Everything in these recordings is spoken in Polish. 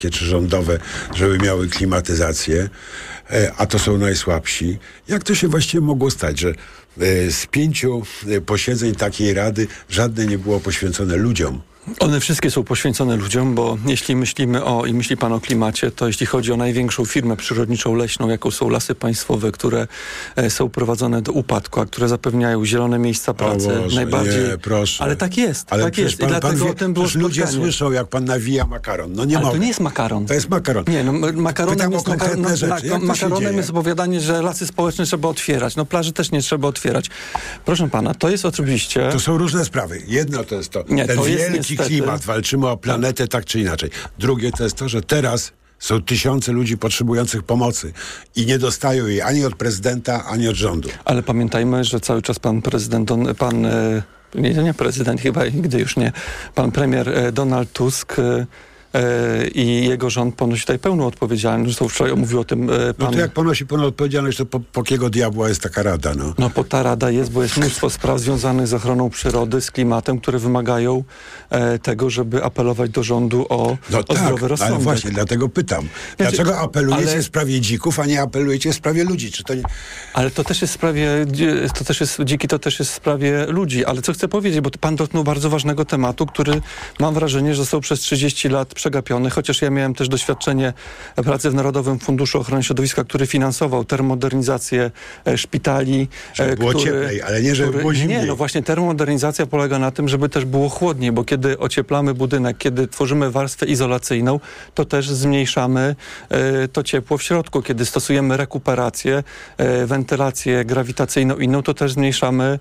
czy rządowe, żeby miały klimatyzację, a to są najsłabsi. Jak to się właściwie mogło stać, że z 5 posiedzeń takiej rady żadne nie było poświęcone ludziom? One wszystkie są poświęcone ludziom, bo jeśli myślimy i myśli pan o klimacie, to jeśli chodzi o największą firmę przyrodniczą leśną, jaką są Lasy Państwowe, które są prowadzone do upadku, a które zapewniają zielone miejsca pracy, Boże, najbardziej... Nie, proszę. Ale tak jest, ale tak jest. I dlatego o tym było spotkanie. Ludzie słyszą, jak pan nawija makaron. No nie ale mogę. to nie jest makaron. To jest makaron. Nie, no makaronem jest, makaronem jest dzieje? opowiadanie, że lasy społeczne trzeba otwierać. No plaży też nie trzeba otwierać. Proszę pana, to jest oczywiście... To są różne sprawy. Jedno to jest to, nie, ten to jest wielki niestety... klimat, walczymy o planetę tak czy inaczej. Drugie to jest to, że teraz są tysiące ludzi potrzebujących pomocy i nie dostają jej ani od prezydenta, ani od rządu. Ale pamiętajmy, że cały czas pan prezydent, nie prezydent, chyba nigdy już nie, pan premier Donald Tusk i jego rząd ponosi tutaj pełną odpowiedzialność. Zresztą wczoraj mówił o tym pan... No to jak ponosi pełną odpowiedzialność, to po kiego diabła jest taka rada, no? No bo ta rada jest, bo jest mnóstwo spraw związanych z ochroną przyrody, z klimatem, które wymagają tego, żeby apelować do rządu o zdrowy rozsądek. Ale właśnie, dlatego pytam. Dlaczego apelujecie w sprawie dzików, a nie apelujecie w sprawie ludzi? Czy to nie... Ale to też jest w sprawie, dziki to też jest w sprawie ludzi. Ale co chcę powiedzieć, bo pan dotknął bardzo ważnego tematu, który mam wrażenie, że został przez 30 lat przegapiony, chociaż ja miałem też doświadczenie pracy w Narodowym Funduszu Ochrony Środowiska, który finansował termomodernizację szpitali. Żeby było cieplej, ale nie żeby było zimniej. Nie, no właśnie termomodernizacja polega na tym, żeby też było chłodniej, bo kiedy ocieplamy budynek, kiedy tworzymy warstwę izolacyjną, to też zmniejszamy to ciepło w środku. Kiedy stosujemy rekuperację, wentylację grawitacyjną inną, to też zmniejszamy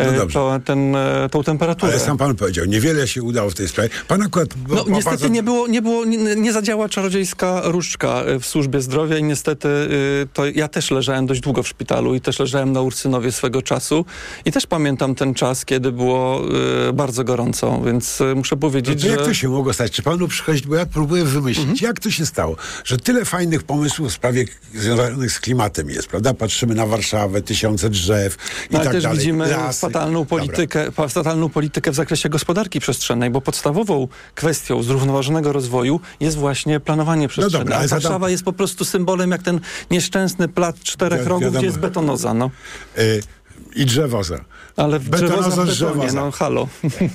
tą temperaturę. Ale sam pan powiedział, niewiele się udało w tej sprawie. Pan akurat... niestety nie zadziała czarodziejska różdżka w służbie zdrowia i niestety to ja też leżałem dość długo w szpitalu i też leżałem na Ursynowie swego czasu i też pamiętam ten czas, kiedy było bardzo gorąco, więc muszę powiedzieć, że... Jak to się mogło stać? Czy panu przychodzić? Bo ja próbuję wymyślić, jak to się stało, że tyle fajnych pomysłów w sprawie związanych z klimatem jest, prawda? Patrzymy na Warszawę, tysiące drzew i tak dalej. Ale też widzimy lasy. fatalną politykę w zakresie gospodarki przestrzennej, bo podstawową kwestią zrównoważonego rozwoju jest właśnie planowanie przestrzenne. No dobra, Warszawa jest po prostu symbolem jak ten nieszczęsny plac 4 rogów, gdzie jest betonoza. No. I drzewoza. Ale betonoza z drzewoza. No halo.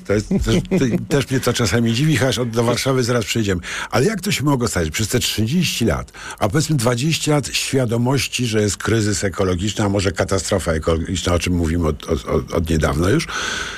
Też mnie to czasami dziwi, chociaż do Warszawy zaraz przejdziemy. Ale jak to się mogło stać? Przez te 30 lat, a powiedzmy 20 lat świadomości, że jest kryzys ekologiczny, a może katastrofa ekologiczna, o czym mówimy od niedawna już,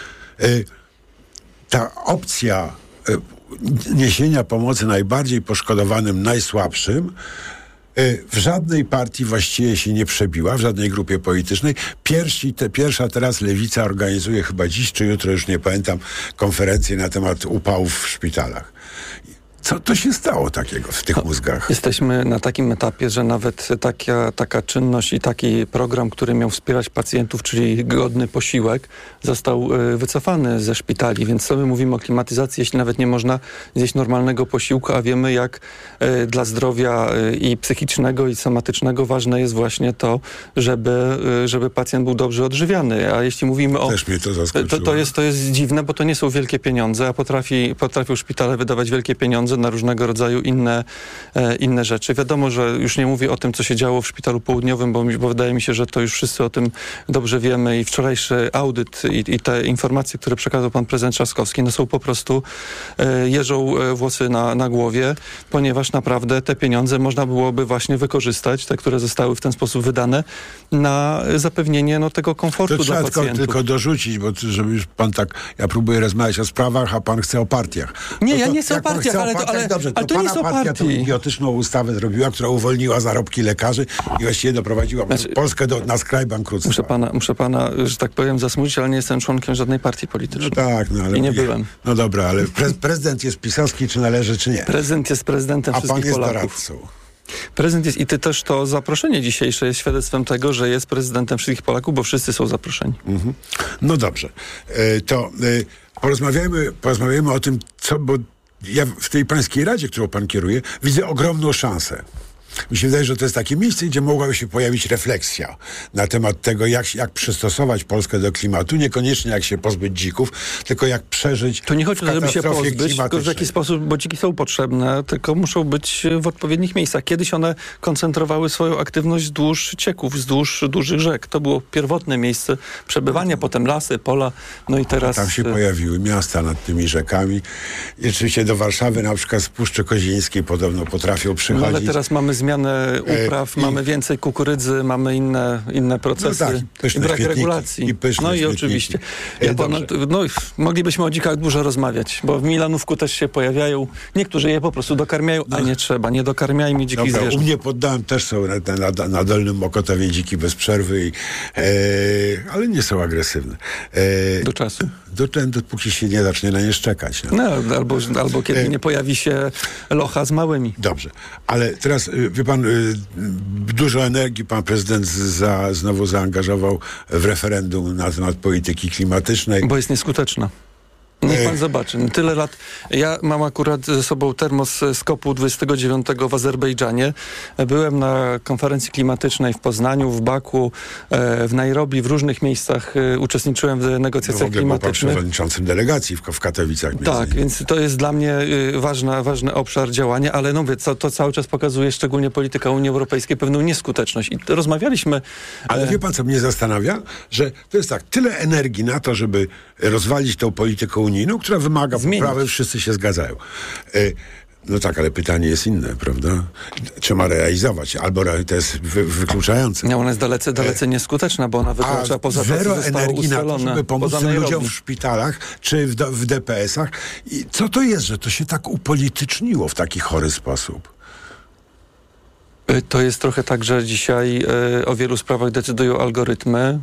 ta opcja niesienia pomocy najbardziej poszkodowanym, najsłabszym, w żadnej partii właściwie się nie przebiła, w żadnej grupie politycznej. Pierwsza teraz Lewica organizuje chyba dziś czy jutro, już nie pamiętam, konferencję na temat upałów w szpitalach. Co to się stało takiego w tych mózgach? Jesteśmy na takim etapie, że nawet taka czynność i taki program, który miał wspierać pacjentów, czyli godny posiłek, został wycofany ze szpitali. Więc co my mówimy o klimatyzacji, jeśli nawet nie można zjeść normalnego posiłku, a wiemy, jak dla zdrowia i psychicznego, i somatycznego ważne jest właśnie to, żeby pacjent był dobrze odżywiany. A jeśli mówimy o... Też mnie to zaskoczyło. To jest dziwne, bo to nie są wielkie pieniądze, a potrafią szpitale wydawać wielkie pieniądze na różnego rodzaju inne rzeczy. Wiadomo, że już nie mówię o tym, co się działo w Szpitalu Południowym, bo wydaje mi się, że to już wszyscy o tym dobrze wiemy i wczorajszy audyt i te informacje, które przekazał pan prezydent Trzaskowski, no są po prostu jeżą włosy na głowie, ponieważ naprawdę te pieniądze można byłoby właśnie wykorzystać, te, które zostały w ten sposób wydane, na zapewnienie tego komfortu dla pacjentów. Tylko dorzucić, bo żeby już pan tak, ja próbuję rozmawiać o sprawach, a pan chce o partiach. Nie, ja nie chcę o partiach, ale dobrze, to nie jest o partia partii. tą idiotyczną ustawę zrobiła, która uwolniła zarobki lekarzy i właściwie doprowadziła Polskę na skraj bankructwa. Muszę pana, że tak powiem, zasmucić, ale nie jestem członkiem żadnej partii politycznej. No tak, ale... I nie byłem. No dobra, ale prezydent jest pisowski, czy należy, czy nie? Prezydent jest prezydentem wszystkich Polaków. A pan jest doradcą. Prezydent jest, i też to zaproszenie dzisiejsze jest świadectwem tego, że jest prezydentem wszystkich Polaków, bo wszyscy są zaproszeni. Mhm. No dobrze. Porozmawiajmy o tym, bo ja w tej pańskiej radzie, którą pan kieruje, widzę ogromną szansę. Mi się wydaje, że to jest takie miejsce, gdzie mogłaby się pojawić refleksja na temat tego, jak przystosować Polskę do klimatu. Niekoniecznie jak się pozbyć dzików, tylko jak przeżyć To nie chodzi o to, żeby się pozbyć, tylko w klimatycznej. jaki sposób, bo dziki są potrzebne, tylko muszą być w odpowiednich miejscach. Kiedyś one koncentrowały swoją aktywność wzdłuż cieków, wzdłuż dużych rzek. To było pierwotne miejsce przebywania, potem lasy, pola, no i teraz... Tam się pojawiły miasta nad tymi rzekami. I oczywiście do Warszawy, na przykład z Puszczy Kozińskiej podobno potrafią przychodzić. No ale teraz mamy zmianę upraw, mamy więcej kukurydzy, mamy inne procesy, No tak, pyszne brak świetniki regulacji. i pyszne no i świetniki. oczywiście. Dobrze. Moglibyśmy o dzikach dużo rozmawiać, bo w Milanówku też się pojawiają. Niektórzy je po prostu dokarmiają, a nie trzeba. Nie dokarmiajmy dzikich Dobra, zwierząt. u mnie pod domem też są na Dolnym Mokotowie dziki bez przerwy, ale nie są agresywne. Do czasu. Dopóki się nie zacznie na nie szczekać. No. No, albo kiedy nie pojawi się locha z małymi. Dobrze, ale teraz, wie pan, dużo energii pan prezydent znowu zaangażował w referendum na temat polityki klimatycznej. Bo jest nieskuteczna. Niech pan zobaczy. Tyle lat. Ja mam akurat ze sobą termos z COP-u 29 w Azerbejdżanie. Byłem na konferencji klimatycznej w Poznaniu, w Baku, w Nairobi, w różnych miejscach uczestniczyłem w negocjacjach Był pan klimatycznych. przewodniczącym delegacji w Katowicach. Tak, więc to jest dla mnie ważny obszar działania, ale no wie, to cały czas pokazuje, szczególnie polityka Unii Europejskiej, pewną nieskuteczność. I rozmawialiśmy... Ale wie pan, co mnie zastanawia? Że to jest tak, tyle energii na to, żeby rozwalić tą politykę unijną, która wymaga poprawy, wszyscy się zgadzają. No tak, ale pytanie jest inne, prawda? Trzeba realizować, albo to jest wykluczające. No, ona jest dalece nieskuteczna, bo ona wykracza poza to, co zero zostało energii na to, ustalone, żeby pomóc poza tym Nairobi. ludziom w szpitalach, czy w DPS-ach. I co to jest, że to się tak upolityczniło w taki chory sposób? To jest trochę tak, że dzisiaj o wielu sprawach decydują algorytmy.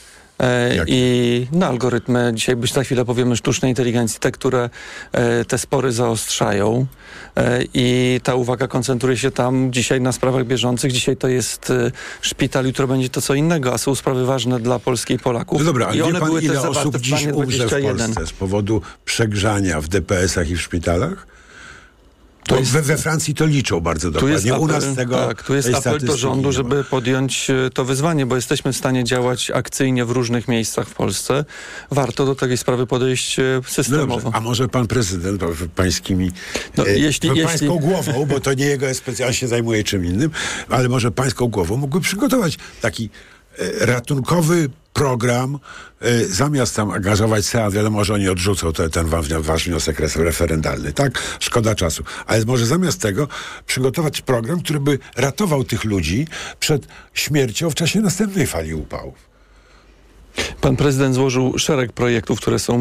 I algorytmy, dzisiaj za chwilę powiemy sztucznej inteligencji, te, które te spory zaostrzają i ta uwaga koncentruje się tam dzisiaj na sprawach bieżących. Dzisiaj to jest szpital, jutro będzie to co innego, a są sprawy ważne dla Polski i Polaków. No dobra, ale i one wie pan, były ile też zawarte osób w dziś planie umrze w 21. Polsce z powodu przegrzania w DPS-ach i w szpitalach? We Francji to liczą bardzo dokładnie. U nas tego tu jest apel do rządu, żeby podjąć to wyzwanie, bo jesteśmy w stanie działać akcyjnie w różnych miejscach w Polsce. Warto do tej sprawy podejść systemowo. Dobrze, a może pan prezydent pańskimi pańską głową, bo to nie jego specjalnie się zajmuje czym innym, ale może pańską głową mógłby przygotować taki ratunkowy program, zamiast tam angażować Senat, wiadomo, że oni odrzucą ten wasz wniosek referendalny, tak? Szkoda czasu. Ale może zamiast tego przygotować program, który by ratował tych ludzi przed śmiercią w czasie następnej fali upałów. Pan prezydent złożył szereg projektów, które są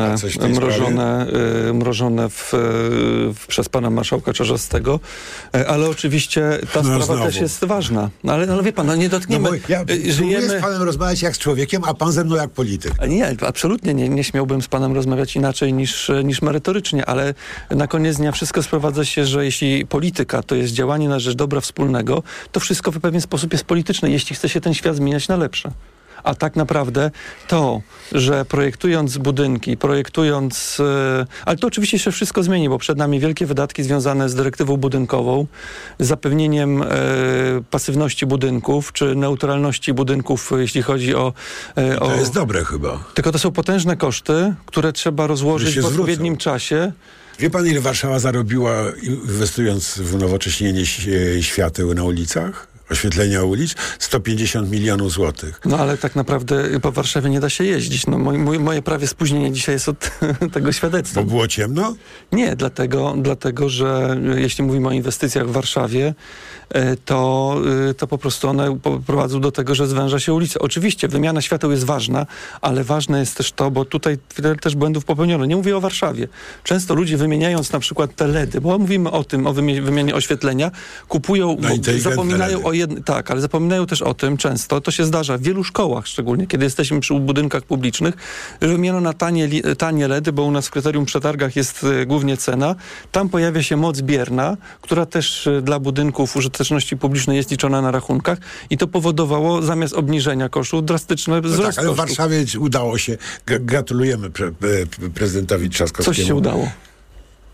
mrożone przez pana marszałka Czarzastego, ale oczywiście ta sprawa też jest ważna. Ale wie pan, nie dotkniemy. Ja próbuję z panem rozmawiać jak z człowiekiem, a pan ze mną jak polityk. Nie, absolutnie nie śmiałbym z panem rozmawiać inaczej niż merytorycznie, ale na koniec dnia wszystko sprowadza się, że jeśli polityka to jest działanie na rzecz dobra wspólnego, to wszystko w pewien sposób jest polityczne, jeśli chce się ten świat zmieniać na lepsze. A tak naprawdę to, że projektując budynki, ale to oczywiście się wszystko zmieni, bo przed nami wielkie wydatki związane z dyrektywą budynkową, z zapewnieniem pasywności budynków, czy neutralności budynków, jeśli chodzi o... To jest dobre chyba. Tylko to są potężne koszty, które trzeba rozłożyć w odpowiednim czasie. Wie pan, ile Warszawa zarobiła, inwestując w unowocześnienie świateł na ulicach? Oświetlenia ulic? 150 milionów złotych. No ale tak naprawdę po Warszawie nie da się jeździć. No, moje prawie spóźnienie dzisiaj jest od tego świadectwa. Bo było ciemno? Nie, dlatego, że jeśli mówimy o inwestycjach w Warszawie, to po prostu one prowadzą do tego, że zwęża się ulica. Oczywiście wymiana świateł jest ważna, ale ważne jest też to, bo tutaj wiele też błędów popełniono. Nie mówię o Warszawie. Często ludzie wymieniając na przykład te LEDy, bo mówimy o tym, o wymianie oświetlenia, kupują, zapominają o tak, ale zapominają też o tym często, to się zdarza w wielu szkołach, szczególnie kiedy jesteśmy przy budynkach publicznych, że wymieniono na tanie LEDy, bo u nas w kryterium przetargach jest głównie cena. Tam pojawia się moc bierna, która też dla budynków użyteczności publicznej jest liczona na rachunkach i to powodowało zamiast obniżenia kosztów drastyczne wzrost kosztów. Ale w Warszawie udało się. Gratulujemy prezydentowi Trzaskowskiemu. Coś się udało.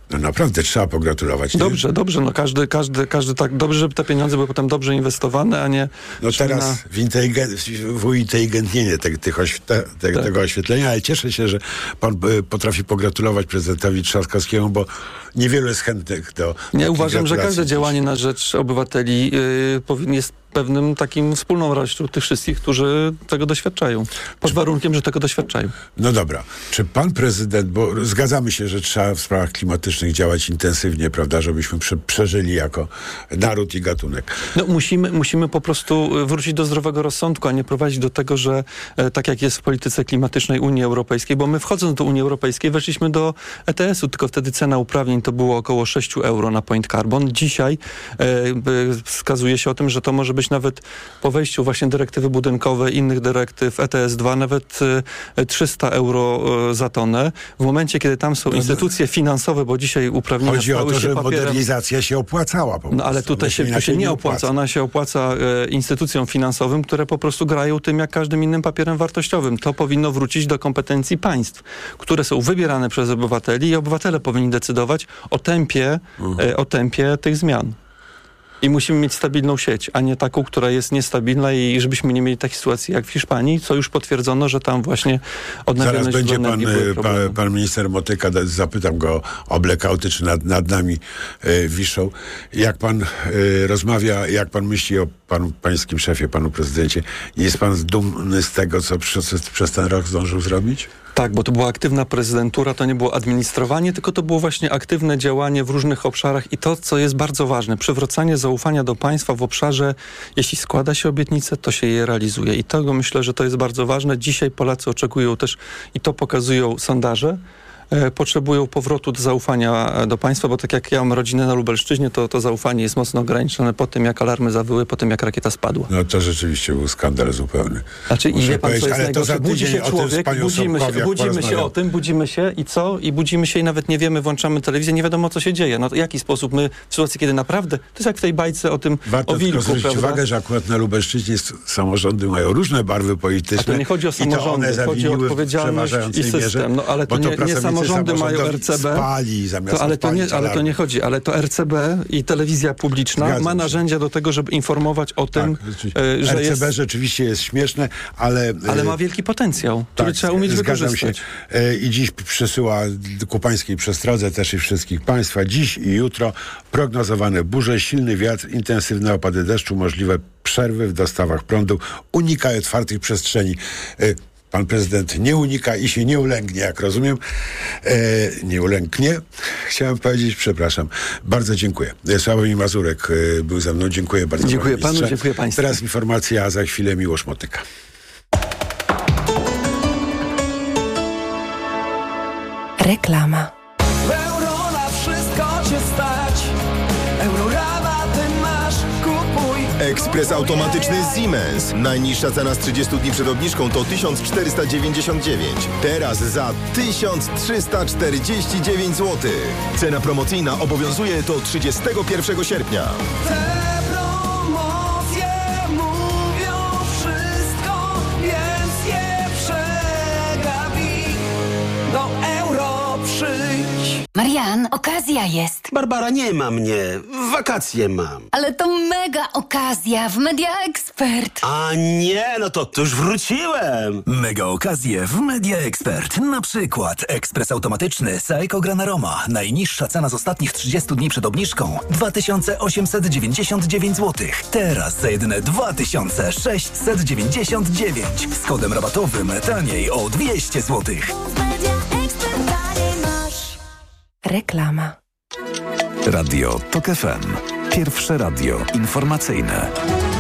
No naprawdę trzeba pogratulować. Nie? Dobrze, no każdy tak, dobrze, żeby te pieniądze były potem dobrze inwestowane, a nie... No teraz w uinteligentnienie tego oświetlenia, ale cieszę się, że pan potrafi pogratulować prezydentowi Trzaskowskiemu, bo niewielu jest chętnych do... Ja uważam, że każde działanie na rzecz obywateli jest pewnym takim wspólną radością tych wszystkich, którzy tego doświadczają. Pod warunkiem, że tego doświadczają. No dobra. Czy pan prezydent, bo zgadzamy się, że trzeba w sprawach klimatycznych działać intensywnie, prawda, żebyśmy przeżyli jako naród i gatunek. No musimy po prostu wrócić do zdrowego rozsądku, a nie prowadzić do tego, że tak jak jest w polityce klimatycznej Unii Europejskiej, bo my wchodząc do Unii Europejskiej weszliśmy do ETS-u, tylko wtedy cena uprawnień to było około 6 euro na point carbon. Dzisiaj wskazuje się o tym, że to może być nawet po wejściu właśnie dyrektywy budynkowej, innych dyrektyw ETS2 nawet 300 euro za tonę. W momencie, kiedy tam są instytucje finansowe, bo dzisiaj uprawnienia chodzi o to, się że papierem, modernizacja się opłacała po prostu. no ale tutaj się nie opłaca. Ona się opłaca instytucjom finansowym, które po prostu grają tym jak każdym innym papierem wartościowym. To powinno wrócić do kompetencji państw, które są wybierane przez obywateli i obywatele powinni decydować o tempie tych zmian. I musimy mieć stabilną sieć, a nie taką, która jest niestabilna i żebyśmy nie mieli takiej sytuacji jak w Hiszpanii, co już potwierdzono, że tam właśnie odnawialne zaraz będzie pan minister Motyka, zapytam go o blackouty, czy nad nami wiszą. Jak pan rozmawia, jak pan myśli o pańskim szefie, panu prezydencie, jest pan dumny z tego, co przez ten rok zdążył zrobić? Tak, bo to była aktywna prezydentura, to nie było administrowanie, tylko to było właśnie aktywne działanie w różnych obszarach i to, co jest bardzo ważne, przywracanie zaufania do państwa w obszarze, jeśli składa się obietnice, to się je realizuje. I tego myślę, że to jest bardzo ważne. Dzisiaj Polacy oczekują też, i to pokazują sondaże, potrzebują powrotu do zaufania do państwa, bo tak jak ja mam rodzinę na Lubelszczyźnie, to zaufanie jest mocno ograniczone po tym, jak alarmy zawyły, po tym, jak rakieta spadła. No to rzeczywiście był skandal zupełny. Znaczy, i wie pan, co jest najgorsze? Budzi się człowiek, budzimy się o tym, budzimy się i co? I budzimy się i nawet nie wiemy, włączamy telewizję, nie wiadomo, co się dzieje. No to w jaki sposób my, w sytuacji, kiedy naprawdę, to jest jak w tej bajce o tym, warto o wilku, zwrócić uwagę, że akurat na Lubelszczyźnie samorządy mają różne barwy polityczne. A to nie chodzi o samorządy, chodzi o odpowiedzialność i system. No ale to nie samorządy mają RCB, ale to nie chodzi, ale to RCB i telewizja publiczna ma narzędzia do tego, żeby informować o tym, że RCB rzeczywiście jest śmieszne, ale ma wielki potencjał, który trzeba umieć wykorzystać. I dziś przesyła ku pańskiej przestrodze też i wszystkich państwa. Dziś i jutro prognozowane burze, silny wiatr, intensywne opady deszczu, możliwe przerwy w dostawach prądu. Unikaj otwartych przestrzeni. Pan prezydent nie unika i się nie ulęgnie, jak rozumiem. Nie ulęknie. Chciałem powiedzieć, przepraszam. Bardzo dziękuję. Sławomir Mazurek był ze mną. Dziękuję bardzo. Dziękuję panu, dziękuję państwu. Teraz informacja, a za chwilę Miłosz Motyka. Reklama. Euro na wszystko cię stać. Eurorabaty masz, kupuj. Ekspres automatyczny Siemens. Najniższa cena z 30 dni przed obniżką to 1499. Teraz za 1349 zł. Cena promocyjna obowiązuje do 31 sierpnia. Te promocje mówią wszystko, więc je przegapi. Do euro przyjdź. Marian, okazja jest. Barbara, nie ma mnie. Wakacje mam. Ale to mega okazja w Media Expert. A nie, no to już wróciłem. Mega okazje w Media Expert. Na przykład ekspres automatyczny Seiko Gran Aroma. Najniższa cena z ostatnich 30 dni przed obniżką 2899 zł. Teraz za jedyne 2699. Z kodem rabatowym taniej o 200 zł. Reklama. Radio TOK FM. Pierwsze radio informacyjne.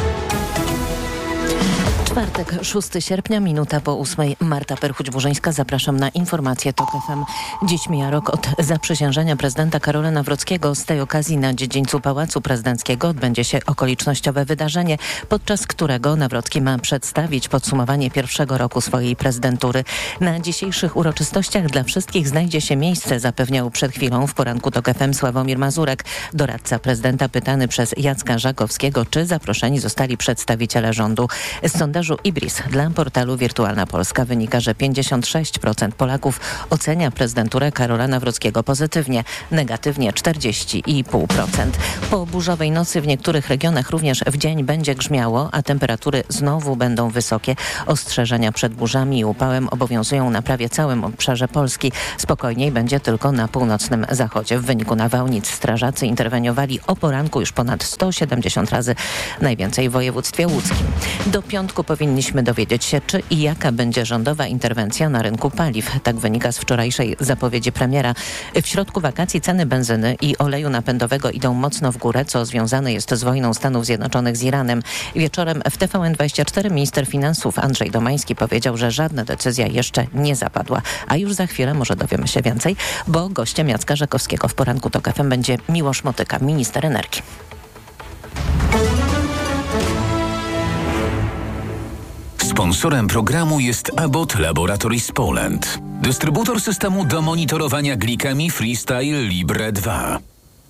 Czwartek, 6 sierpnia, minuta po 8. Marta Perchuć-Burzyńska. Zapraszam na informacje TOK FM. Dziś mija rok od zaprzysiężenia prezydenta Karola Nawrockiego. Z tej okazji na dziedzińcu Pałacu Prezydenckiego odbędzie się okolicznościowe wydarzenie, podczas którego Nawrocki ma przedstawić podsumowanie pierwszego roku swojej prezydentury. Na dzisiejszych uroczystościach dla wszystkich znajdzie się miejsce, zapewniał przed chwilą w poranku TOK FM Sławomir Mazurek. Doradca prezydenta pytany przez Jacka Żakowskiego, czy zaproszeni zostali przedstawiciele rządu. Z sondażu Sondażu IBRIS dla portalu Wirtualna Polska wynika, że 56% Polaków ocenia prezydenturę Karola Nawrockiego pozytywnie, negatywnie 40,5%. Po burzowej nocy w niektórych regionach również w dzień będzie grzmiało, a temperatury znowu będą wysokie. Ostrzeżenia przed burzami i upałem obowiązują na prawie całym obszarze Polski. Spokojniej będzie tylko na północnym zachodzie. W wyniku nawałnic strażacy interweniowali o poranku już ponad 170 razy, najwięcej w województwie łódzkim. Do piątku powinniśmy dowiedzieć się, czy i jaka będzie rządowa interwencja na rynku paliw. Tak wynika z wczorajszej zapowiedzi premiera. W środku wakacji ceny benzyny i oleju napędowego idą mocno w górę, co związane jest z wojną Stanów Zjednoczonych z Iranem. Wieczorem w TVN24 minister finansów Andrzej Domański powiedział, że żadna decyzja jeszcze nie zapadła. A już za chwilę może dowiemy się więcej, bo gościem Jacka Żakowskiego w Poranku TOK FM będzie Miłosz Motyka, minister energii. Sponsorem programu jest Abbott Laboratories Poland, dystrybutor systemu do monitorowania glikemii Freestyle Libre 2.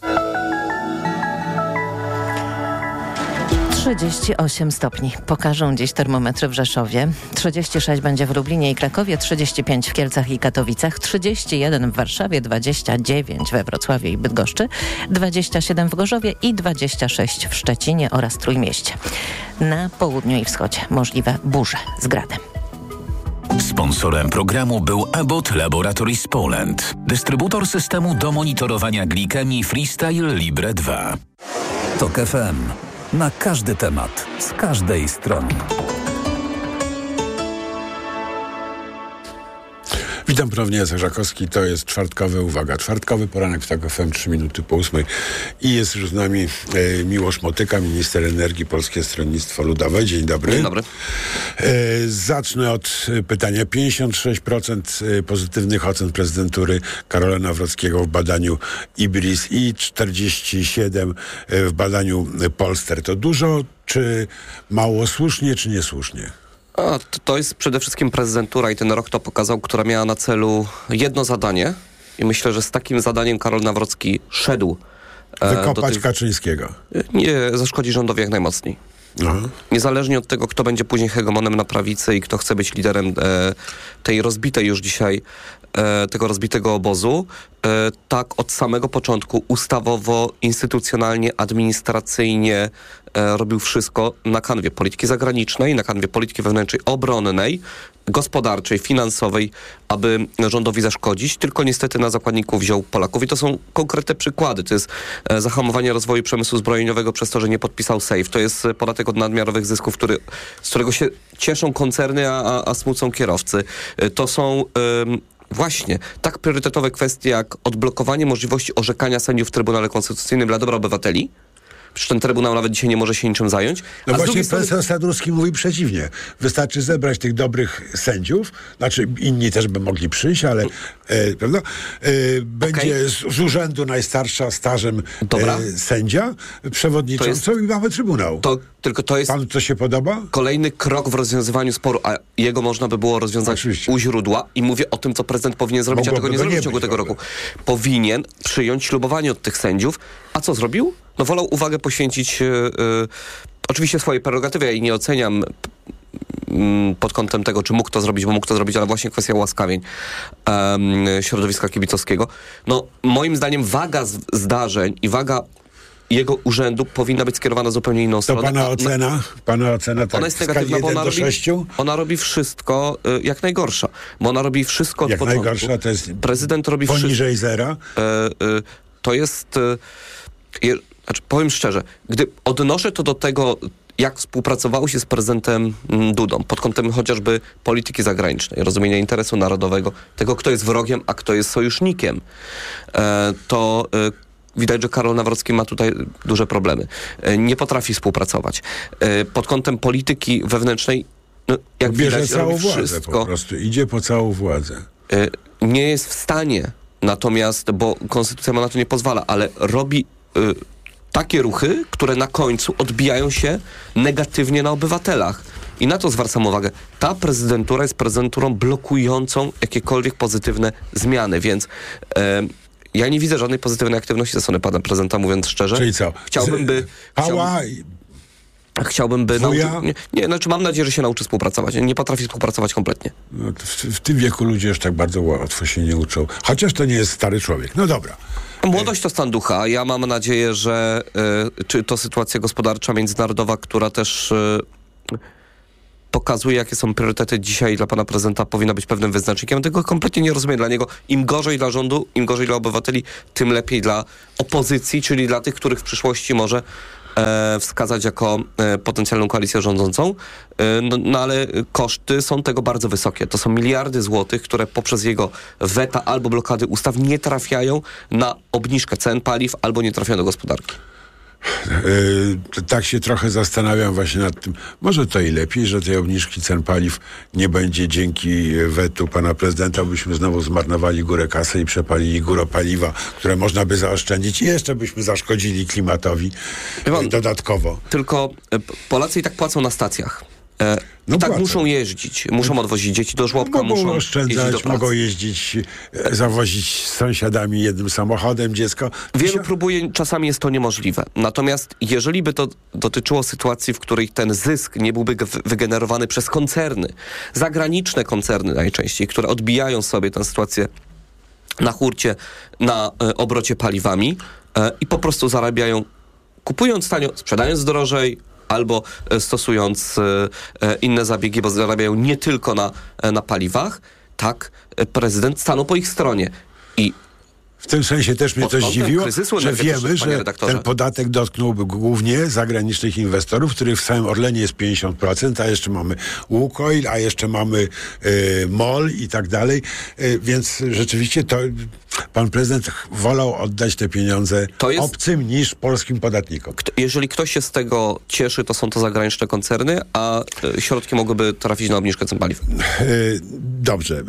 38 stopni pokażą dziś termometry w Rzeszowie, 36 będzie w Lublinie i Krakowie, 35 w Kielcach i Katowicach, 31 w Warszawie, 29 we Wrocławiu i Bydgoszczy, 27 w Gorzowie i 26 w Szczecinie oraz Trójmieście. Na południu i wschodzie możliwe burze z gradem. Sponsorem programu był Abbott Laboratories Poland, dystrybutor systemu do monitorowania glikemii Freestyle Libre 2. TOK FM. Na każdy temat, z każdej strony. Witam ponownie, Jacek Żakowski. To jest czwartkowy poranek w TOK FM, 3 minuty po 8. I jest już z nami Miłosz Motyka, minister energii, Polskie Stronnictwo Ludowe. Dzień dobry. Dzień dobry. Zacznę od pytania. 56% pozytywnych ocen prezydentury Karola Nawrockiego w badaniu IBRIS i 47% w badaniu Polster. To dużo, czy mało, słusznie, czy niesłusznie? To jest przede wszystkim prezydentura i ten rok to pokazał, która miała na celu jedno zadanie i myślę, że z takim zadaniem Karol Nawrocki szedł. Wykopać Kaczyńskiego. Nie zaszkodzi rządowi jak najmocniej. Aha. Niezależnie od tego, kto będzie później hegemonem na prawicy i kto chce być liderem tej rozbitej już dzisiaj, tego rozbitego obozu, tak od samego początku ustawowo, instytucjonalnie, administracyjnie robił wszystko na kanwie polityki zagranicznej, na kanwie polityki wewnętrznej, obronnej, gospodarczej, finansowej, aby rządowi zaszkodzić, tylko niestety na zakładników wziął Polaków. I to są konkretne przykłady. To jest zahamowanie rozwoju przemysłu zbrojeniowego przez to, że nie podpisał SAFE. To jest podatek od nadmiarowych zysków, z którego się cieszą koncerny, a smucą kierowcy. To są właśnie tak priorytetowe kwestie jak odblokowanie możliwości orzekania sędziów w Trybunale Konstytucyjnym dla dobra obywateli. Przecież ten Trybunał nawet dzisiaj nie może się niczym zająć. No właśnie profesor Sadurski mówi przeciwnie. Wystarczy zebrać tych dobrych sędziów, znaczy inni też by mogli przyjść, ale prawda? Będzie z urzędu najstarsza stażem sędzia, przewodniczącą i mamy Trybunał. To jest Panu to się podoba? kolejny krok w rozwiązywaniu sporu, a jego można by było rozwiązać u źródła i mówię o tym, co prezydent powinien zrobić, a tego nie zrobił w ciągu tego roku. Powinien przyjąć ślubowanie od tych sędziów. A co zrobił? No wolał uwagę poświęcić oczywiście swojej prerogatywy. Ja jej nie oceniam pod kątem tego, czy mógł to zrobić, bo mógł to zrobić, ale właśnie kwestia ułaskawień środowiska kibicowskiego. No moim zdaniem waga zdarzeń i waga jego urzędu powinna być skierowana zupełnie inną stronę. To pana ocena tak, ona jest negatywna, bo ona robi wszystko jak najgorsza. Bo ona robi wszystko od początku. Jak najgorsza to jest prezydent robi poniżej zera? To jest... Znaczy, powiem szczerze, gdy odnoszę to do tego, jak współpracowało się z prezydentem Dudą pod kątem chociażby polityki zagranicznej, rozumienia interesu narodowego, tego, kto jest wrogiem, a kto jest sojusznikiem, to widać, że Karol Nawrocki ma tutaj duże problemy. Nie potrafi współpracować. Pod kątem polityki wewnętrznej, jak widać, robi wszystko. Po prostu idzie po całą władzę. Nie jest w stanie, natomiast, bo konstytucja mu na to nie pozwala, ale robi takie ruchy, które na końcu odbijają się negatywnie na obywatelach. I na to zwracam uwagę. Ta prezydentura jest prezydenturą blokującą jakiekolwiek pozytywne zmiany, więc ja nie widzę żadnej pozytywnej aktywności ze strony pana prezydenta, mówiąc szczerze. Czyli co? Chciałbym, by... Chciałbym, by znaczy mam nadzieję, że się nauczy współpracować. Nie potrafi współpracować kompletnie. No, w tym wieku ludzie już tak bardzo łatwo się nie uczą. Chociaż to nie jest stary człowiek. No dobra. Młodość to stan ducha. Ja mam nadzieję, że czy to sytuacja gospodarcza międzynarodowa, która też pokazuje, jakie są priorytety dzisiaj dla pana prezydenta, powinna być pewnym wyznacznikiem. Tego kompletnie nie rozumiem. Dla niego im gorzej dla rządu, im gorzej dla obywateli, tym lepiej dla opozycji, czyli dla tych, których w przyszłości może wskazać jako potencjalną koalicję rządzącą. No ale koszty są tego bardzo wysokie. To są miliardy złotych, które poprzez jego weta albo blokady ustaw nie trafiają na obniżkę cen paliw albo nie trafiają do gospodarki. Tak się trochę zastanawiam właśnie nad tym. Może to i lepiej, że tej obniżki cen paliw nie będzie dzięki wetu pana prezydenta, byśmy znowu zmarnowali górę kasy i przepalili górę paliwa, które można by zaoszczędzić i jeszcze byśmy zaszkodzili klimatowi dodatkowo. Tylko Polacy i tak płacą na stacjach. I tak muszą jeździć, muszą odwozić dzieci do żłobka, muszą oszczędzać, mogą jeździć, zawozić z sąsiadami jednym samochodem dziecko. Wielu próbuje, czasami jest to niemożliwe. Natomiast jeżeli by to dotyczyło sytuacji, w której ten zysk nie byłby wygenerowany przez koncerny, zagraniczne koncerny najczęściej, które odbijają sobie tę sytuację na hurcie, na obrocie paliwami i po prostu zarabiają, kupując tanio, sprzedając drożej, albo stosując inne zabiegi, bo zarabiają nie tylko na paliwach, tak, prezydent stanął po ich stronie. I w tym sensie też mnie to zdziwiło, że wiemy, że ten podatek dotknąłby głównie zagranicznych inwestorów, których w całym Orlenie jest 50%, a jeszcze mamy Łukoil, a jeszcze mamy MOL i tak dalej. Więc rzeczywiście to pan prezydent wolał oddać te pieniądze obcym niż polskim podatnikom. Jeżeli ktoś się z tego cieszy, to są to zagraniczne koncerny, a środki mogłyby trafić na obniżkę cen paliw. Dobrze.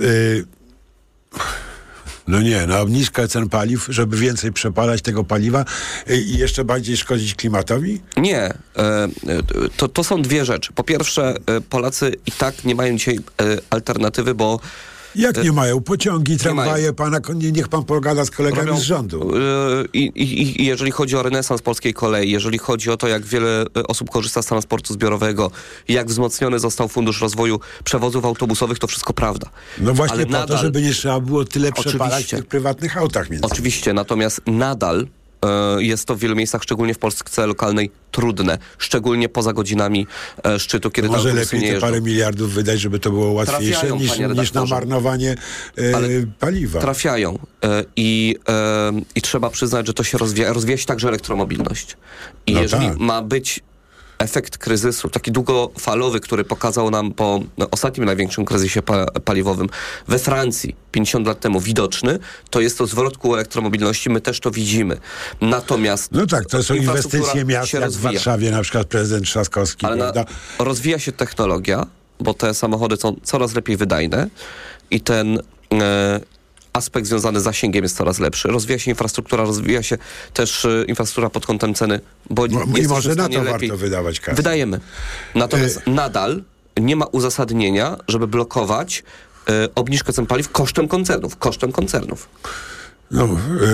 No nie, na obniżkę cen paliw, żeby więcej przepalać tego paliwa i jeszcze bardziej szkodzić klimatowi? Nie. To są dwie rzeczy. Po pierwsze, Polacy i tak nie mają dzisiaj alternatywy, bo jak nie mają? Pociągi, tramwaje, niech pan pogada z kolegami z rządu. I jeżeli chodzi o renesans polskiej kolei, jeżeli chodzi o to, jak wiele osób korzysta z transportu zbiorowego, jak wzmocniony został Fundusz Rozwoju Przewozów Autobusowych, to wszystko prawda. No właśnie po to, żeby nie trzeba było tyle przepalać w tych prywatnych autach. Oczywiście, natomiast nadal jest to w wielu miejscach, szczególnie w Polsce lokalnej, trudne. Szczególnie poza godzinami szczytu, kiedy może lepiej te parę miliardów wydać, żeby to było łatwiejsze niż na marnowanie paliwa. Trafiają. I trzeba przyznać, że to się rozwija się także elektromobilność. I jeżeli ma być efekt kryzysu, taki długofalowy, który pokazał nam po ostatnim największym kryzysie paliwowym we Francji 50 lat temu widoczny, to jest to zwrot ku elektromobilności. My też to widzimy. Natomiast no tak, to są inwestycje miast jak w Warszawie, na przykład prezydent Trzaskowski. Ale rozwija się technologia, bo te samochody są coraz lepiej wydajne i ten aspekt związany z zasięgiem jest coraz lepszy. Rozwija się infrastruktura, rozwija się też infrastruktura pod kątem ceny, bo i może na to lepiej warto wydawać kasę. Wydajemy. Natomiast nadal nie ma uzasadnienia, żeby blokować obniżkę cen paliw kosztem koncernów. No,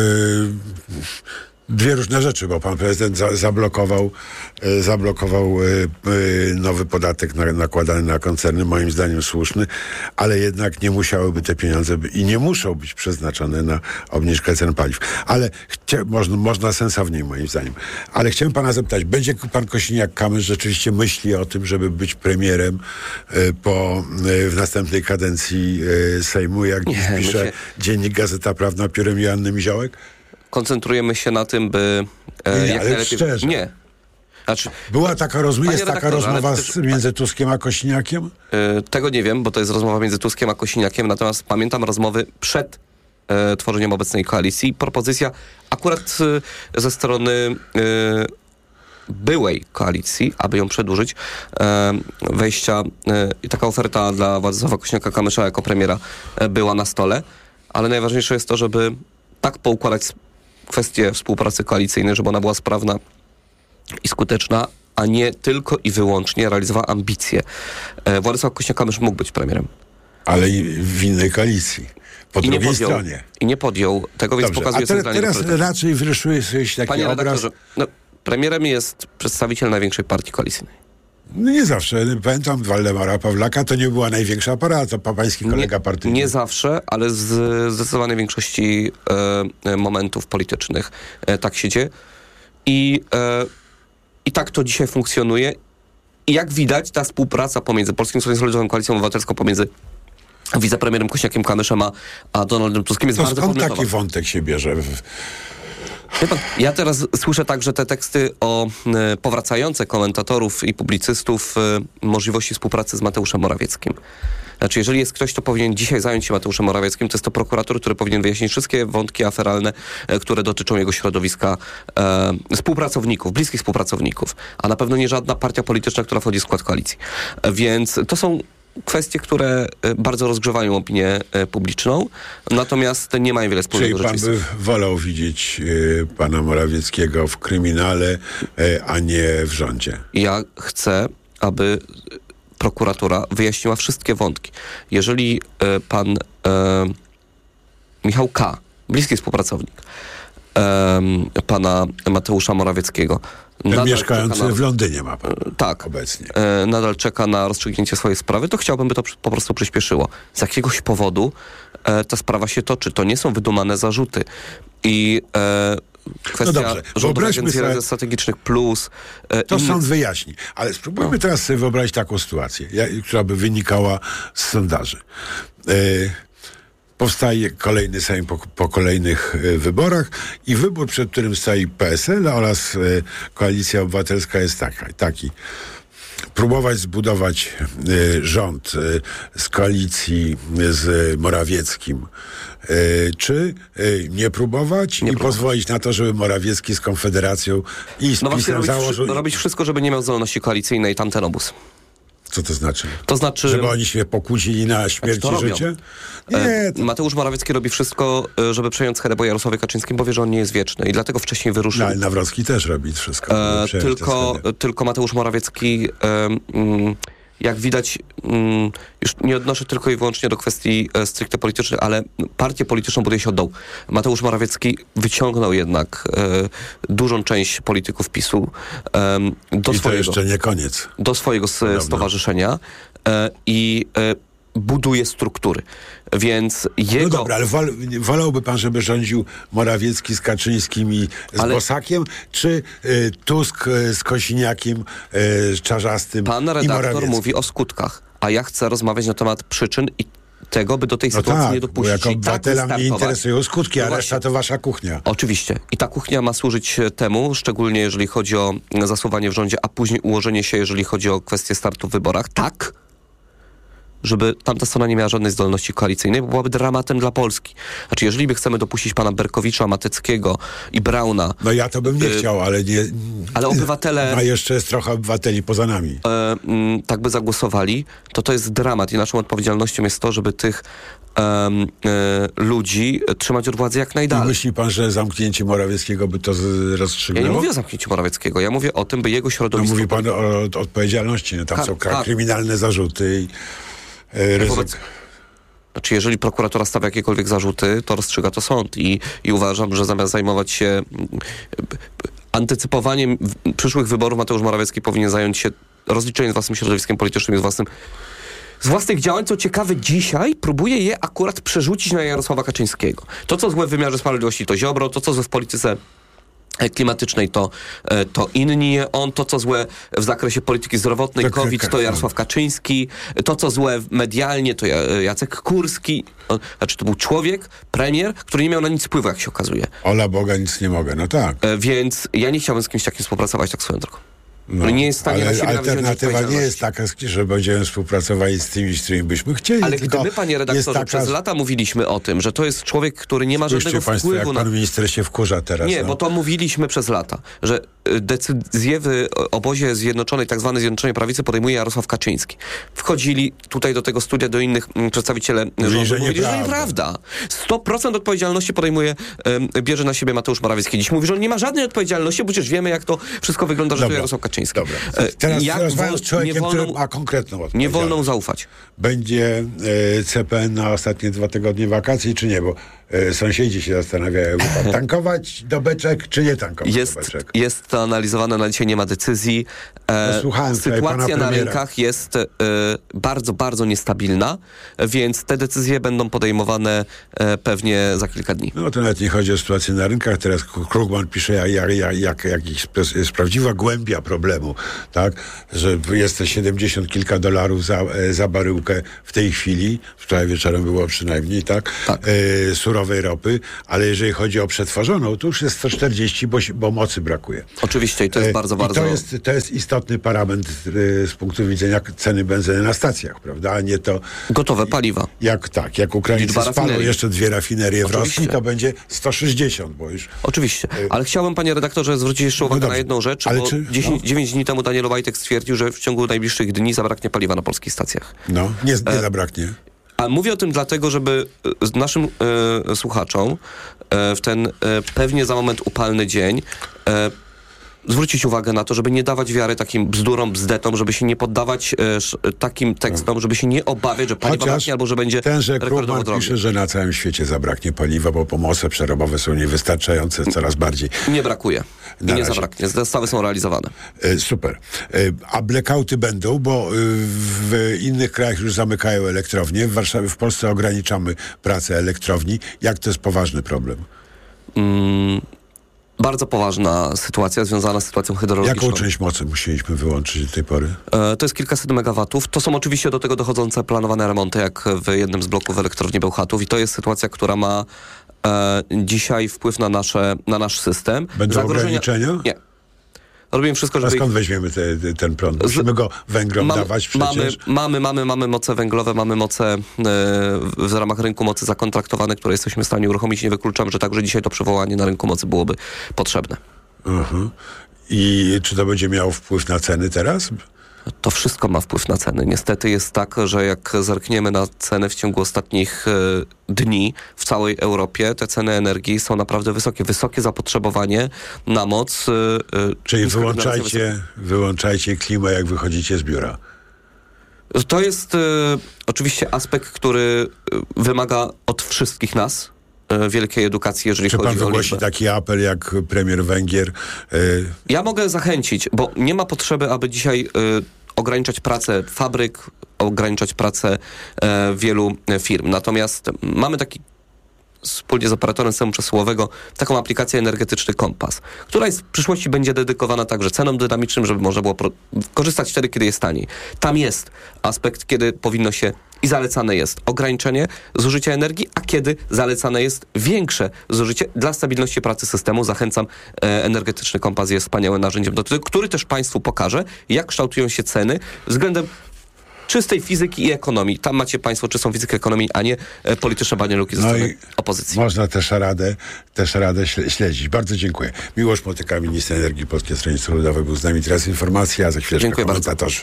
dwie różne rzeczy, bo pan prezydent zablokował nowy podatek nakładany na koncerny, moim zdaniem słuszny, ale jednak nie musiałyby te pieniądze i nie muszą być przeznaczone na obniżkę cen paliw. Ale można sensowniej, moim zdaniem. Ale chciałem pana zapytać, będzie pan Kosiniak-Kamysz rzeczywiście myśli o tym, żeby być premierem w następnej kadencji Sejmu, jak pisze dziennik Gazeta Prawna piórem Joanny Miziołek? Koncentrujemy się na tym, by jak najlepiej... Szczerze. Nie. Znaczy, jest taka rozmowa między Tuskiem a Kosiniakiem? Tego nie wiem, bo to jest rozmowa między Tuskiem a Kosiniakiem, natomiast pamiętam rozmowy przed tworzeniem obecnej koalicji. Propozycja akurat ze strony byłej koalicji, aby ją przedłużyć, wejścia i taka oferta dla Władysława Kosiniaka-Kamysza jako premiera była na stole, ale najważniejsze jest to, żeby tak poukładać kwestię współpracy koalicyjnej, żeby ona była sprawna i skuteczna, a nie tylko i wyłącznie realizowała ambicje. Władysław Kosiniak-Kamysz mógł być premierem. Ale w innej koalicji. Po drugiej stronie. I nie podjął tego, więc pokazuje teraz raczej wyrysuje się taki obraz... Premierem jest przedstawiciel największej partii koalicyjnej. No nie zawsze. Pamiętam Waldemara Pawlaka, to nie była największa apara, to pański kolega partyjny. Nie zawsze, ale z zdecydowanej większości momentów politycznych tak się dzieje. I tak to dzisiaj funkcjonuje. I jak widać, ta współpraca pomiędzy Polskim Stronnictwem Ludowym, Koalicją Obywatelską, pomiędzy wicepremierem Kosiniakiem-Kamyszem a Donaldem Tuskiem jest bardzo skąd podmiotowa. taki wątek się bierze? Wie pan, ja teraz słyszę także te teksty powracające komentatorów i publicystów możliwości współpracy z Mateuszem Morawieckim. Znaczy, jeżeli jest ktoś, kto powinien dzisiaj zająć się Mateuszem Morawieckim, to jest to prokurator, który powinien wyjaśnić wszystkie wątki aferalne, które dotyczą jego środowiska współpracowników, bliskich współpracowników, a na pewno nie żadna partia polityczna, która wchodzi w skład koalicji. Więc to są kwestie, które bardzo rozgrzewają opinię publiczną, natomiast nie mają wiele wspólnego z rzeczywistością. Czyli pan by wolał widzieć pana Morawieckiego w kryminale, a nie w rządzie? Ja chcę, aby prokuratura wyjaśniła wszystkie wątki. Jeżeli pan Michał K., bliski współpracownik pana Mateusza Morawieckiego, mieszkający w Londynie ma pan tak, obecnie. Nadal czeka na rozstrzygnięcie swojej sprawy, to chciałbym, by to po prostu przyspieszyło. Z jakiegoś powodu ta sprawa się toczy. To nie są wydumane zarzuty. I kwestia Rządowej Agencji Rezerw Strategicznych plus... To sąd wyjaśni. Ale spróbujmy teraz sobie wyobrazić taką sytuację, która by wynikała z sondaży. Powstaje kolejny Sejm po kolejnych wyborach i wybór, przed którym stoi PSL oraz Koalicja Obywatelska jest taki. Próbować zbudować rząd z koalicji z Morawieckim, czy nie próbować i pozwolić na to, żeby Morawiecki z Konfederacją i z PiS-em założył... robić wszystko, żeby nie miał zdolności koalicyjnej tamten obóz. Co to znaczy? To znaczy... Żeby oni się pokłócili na śmierć i życie? Nie. Mateusz Morawiecki robi wszystko, żeby przejąć schedę po Jarosławie Kaczyńskim, bo wie, że on nie jest wieczny i dlatego wcześniej wyruszył. No, ale Nawrocki też robi wszystko. Tylko Mateusz Morawiecki, jak widać, już nie odnoszę tylko i wyłącznie do kwestii stricte politycznych, ale partię polityczną buduje się od dołu. Mateusz Morawiecki wyciągnął jednak dużą część polityków PiS-u to jeszcze nie koniec. Do swojego stowarzyszenia i buduje struktury. Więc jego... No dobra, ale wolałby pan, żeby rządził Morawiecki z Kaczyńskim i z Bosakiem, czy Tusk z Kosiniakiem, z Czarzastym Pan redaktor mówi o skutkach, a ja chcę rozmawiać na temat przyczyn i tego, by do tej sytuacji nie dopuścić. Bo jako obywatela mnie interesują skutki, a reszta to wasza kuchnia. Oczywiście. I ta kuchnia ma służyć temu, szczególnie jeżeli chodzi o zasuwanie w rządzie, a później ułożenie się, jeżeli chodzi o kwestię startu w wyborach, tak, żeby tamta strona nie miała żadnej zdolności koalicyjnej, bo byłaby dramatem dla Polski. Znaczy, jeżeli by chcemy dopuścić pana Berkowicza, Mateckiego i Brauna... No ja to bym nie chciał, ale nie... Ale obywatele... A jeszcze jest trochę obywateli poza nami. Tak by zagłosowali, to jest dramat i naszą odpowiedzialnością jest to, żeby tych ludzi trzymać od władzy jak najdalej. I myśli pan, że zamknięcie Morawieckiego by to rozstrzygnęło? Ja nie mówię o zamknięciu Morawieckiego, ja mówię o tym, by jego środowisko... No mówi pan o odpowiedzialności, no tam są kryminalne zarzuty i... Znaczy, jeżeli prokuratura stawia jakiekolwiek zarzuty, to rozstrzyga to sąd i uważam, że zamiast zajmować się antycypowaniem przyszłych wyborów, Mateusz Morawiecki powinien zająć się rozliczeniem z własnym środowiskiem politycznym i z własnych działań. Co ciekawe, dzisiaj próbuje je akurat przerzucić na Jarosława Kaczyńskiego. To, co złe w wymiarze sprawiedliwości, to Ziobro, to, co złe w polityce klimatycznej, to inni, to co złe w zakresie polityki zdrowotnej, COVID, to Jarosław Kaczyński, to co złe medialnie, to Jacek Kurski. Znaczy, to był człowiek, premier, który nie miał na nic wpływu, jak się okazuje. Ola Boga, nic nie mogę, no tak. Więc ja nie chciałbym z kimś takim współpracować, tak swoją drogą. No, nie jest w stanie ale alternatywa nie jest taka, że będziemy współpracowali z tymi, z którymi byśmy chcieli. Ale gdy my, panie redaktorze, przez lata mówiliśmy o tym, że to jest człowiek, który nie ma żadnego wpływu jak pan minister się wkurza teraz. Nie, bo to mówiliśmy przez lata, że decyzje w obozie Zjednoczonej, tak zwanej Zjednoczonej Prawicy podejmuje Jarosław Kaczyński. Wchodzili tutaj do tego studia, do innych przedstawiciele rządu, mówili, że nieprawda. 100% odpowiedzialności bierze na siebie Mateusz Morawiecki. Dziś mówi, że on nie ma żadnej odpowiedzialności, bo przecież wiemy, jak to wszystko wygląda, że to Jarosław Kaczyński. Kaczyński. Dobra. Teraz rozmawiam z człowiekiem, który ma konkretną odpowiedź. Nie wolno zaufać. Będzie CPN na ostatnie 2 tygodnie wakacji, czy nie? Bo sąsiedzi się zastanawiają, tankować do beczek, czy nie tankować do beczek. Jest to analizowane, na dzisiaj nie ma decyzji. Sytuacja na rynkach jest bardzo, bardzo niestabilna, więc te decyzje będą podejmowane pewnie za kilka dni. No to nawet nie chodzi o sytuację na rynkach. Teraz Krugman pisze, jak jest prawdziwa głębia problemu, tak? Że jest te 70 kilka dolarów za baryłkę w tej chwili, wczoraj wieczorem było przynajmniej, tak? Surowej ropy, ale jeżeli chodzi o przetworzoną, to już jest 140, bo mocy brakuje. Oczywiście i to jest bardzo, bardzo... To jest istotny parametr z punktu widzenia ceny benzyny na stacjach, prawda? A nie to... Gotowe paliwa. Jak Ukraińcy spalą jeszcze 2 rafinerie w Rosji, to będzie 160, bo już... Oczywiście, ale chciałbym, panie redaktorze, zwrócić jeszcze uwagę na jedną rzecz, bo 9 dni temu Daniel Obajtek stwierdził, że w ciągu najbliższych dni zabraknie paliwa na polskich stacjach. No, nie zabraknie. A mówię o tym dlatego, żeby naszym słuchaczom w ten pewnie za moment upalny dzień zwrócić uwagę na to, żeby nie dawać wiary takim bzdurom, bzdetom, żeby się nie poddawać takim tekstom, żeby się nie obawiać, że paliwa braknie albo że będzie rekordowo drogie. Pisze, że na całym świecie zabraknie paliwa, bo pomoce przerobowe są niewystarczające coraz bardziej. Nie brakuje. I nie zabraknie. Zestawy są realizowane. Super. A blackouty będą, bo w innych krajach już zamykają elektrownie. W Warszawie, w Polsce ograniczamy pracę elektrowni. Jak to jest poważny problem? Bardzo poważna sytuacja związana z sytuacją hydrologiczną. Jaką część mocy musieliśmy wyłączyć do tej pory? To jest kilkaset megawatów. To są oczywiście do tego dochodzące planowane remonty, jak w jednym z bloków elektrowni Bełchatów. I to jest sytuacja, która ma dzisiaj wpływ na nasz system. Będą ograniczenia? Nie. Robimy wszystko, żeby... A skąd weźmiemy ten prąd? Musimy go węglom dawać przecież? Mamy moce węglowe, mamy moce w ramach rynku mocy zakontraktowane, które jesteśmy w stanie uruchomić. Nie wykluczam, że także dzisiaj to przywołanie na rynku mocy byłoby potrzebne. I czy to będzie miało wpływ na ceny teraz? To wszystko ma wpływ na ceny. Niestety jest tak, że jak zerkniemy na ceny w ciągu ostatnich dni w całej Europie, te ceny energii są naprawdę wysokie. Wysokie zapotrzebowanie na moc. Czyli wyłączajcie klimę, jak wychodzicie z biura. To jest oczywiście aspekt, który wymaga od wszystkich nas wielkiej edukacji, jeżeli chodzi o liczbę. Czy pan wygłosi taki apel jak premier Węgier? Ja mogę zachęcić, bo nie ma potrzeby, aby dzisiaj ograniczać pracę fabryk, ograniczać pracę wielu firm. Natomiast mamy taki wspólnie z operatorem systemu przesyłowego taką aplikację Energetyczny Kompas, która w przyszłości będzie dedykowana także cenom dynamicznym, żeby można było korzystać wtedy, kiedy jest taniej. Tam jest aspekt, kiedy powinno się i zalecane jest ograniczenie zużycia energii, a kiedy zalecane jest większe zużycie dla stabilności pracy systemu. Zachęcam, Energetyczny Kompas jest wspaniałym narzędziem, który też Państwu pokaże, jak kształtują się ceny względem czystej fizyki i ekonomii. Tam macie Państwo czystą fizykę ekonomii, a nie polityczne banialuki ze strony opozycji. Można też radę śledzić. Bardzo dziękuję. Miłosz Motyka, minister energii Polskie Stronnictwo Ludowe, był z nami. Teraz informacja, a za chwileczkę komentatorzy.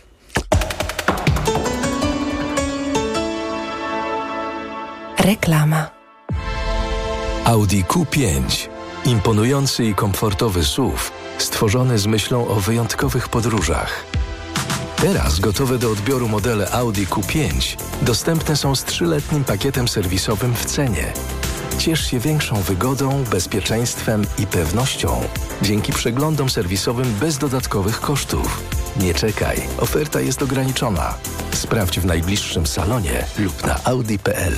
Reklama. Audi Q5. Imponujący i komfortowy SUV, stworzony z myślą o wyjątkowych podróżach. Teraz gotowe do odbioru modele Audi Q5 dostępne są z 3-letnim pakietem serwisowym w cenie. Ciesz się większą wygodą, bezpieczeństwem i pewnością dzięki przeglądom serwisowym bez dodatkowych kosztów. Nie czekaj, oferta jest ograniczona. Sprawdź w najbliższym salonie lub na audi.pl.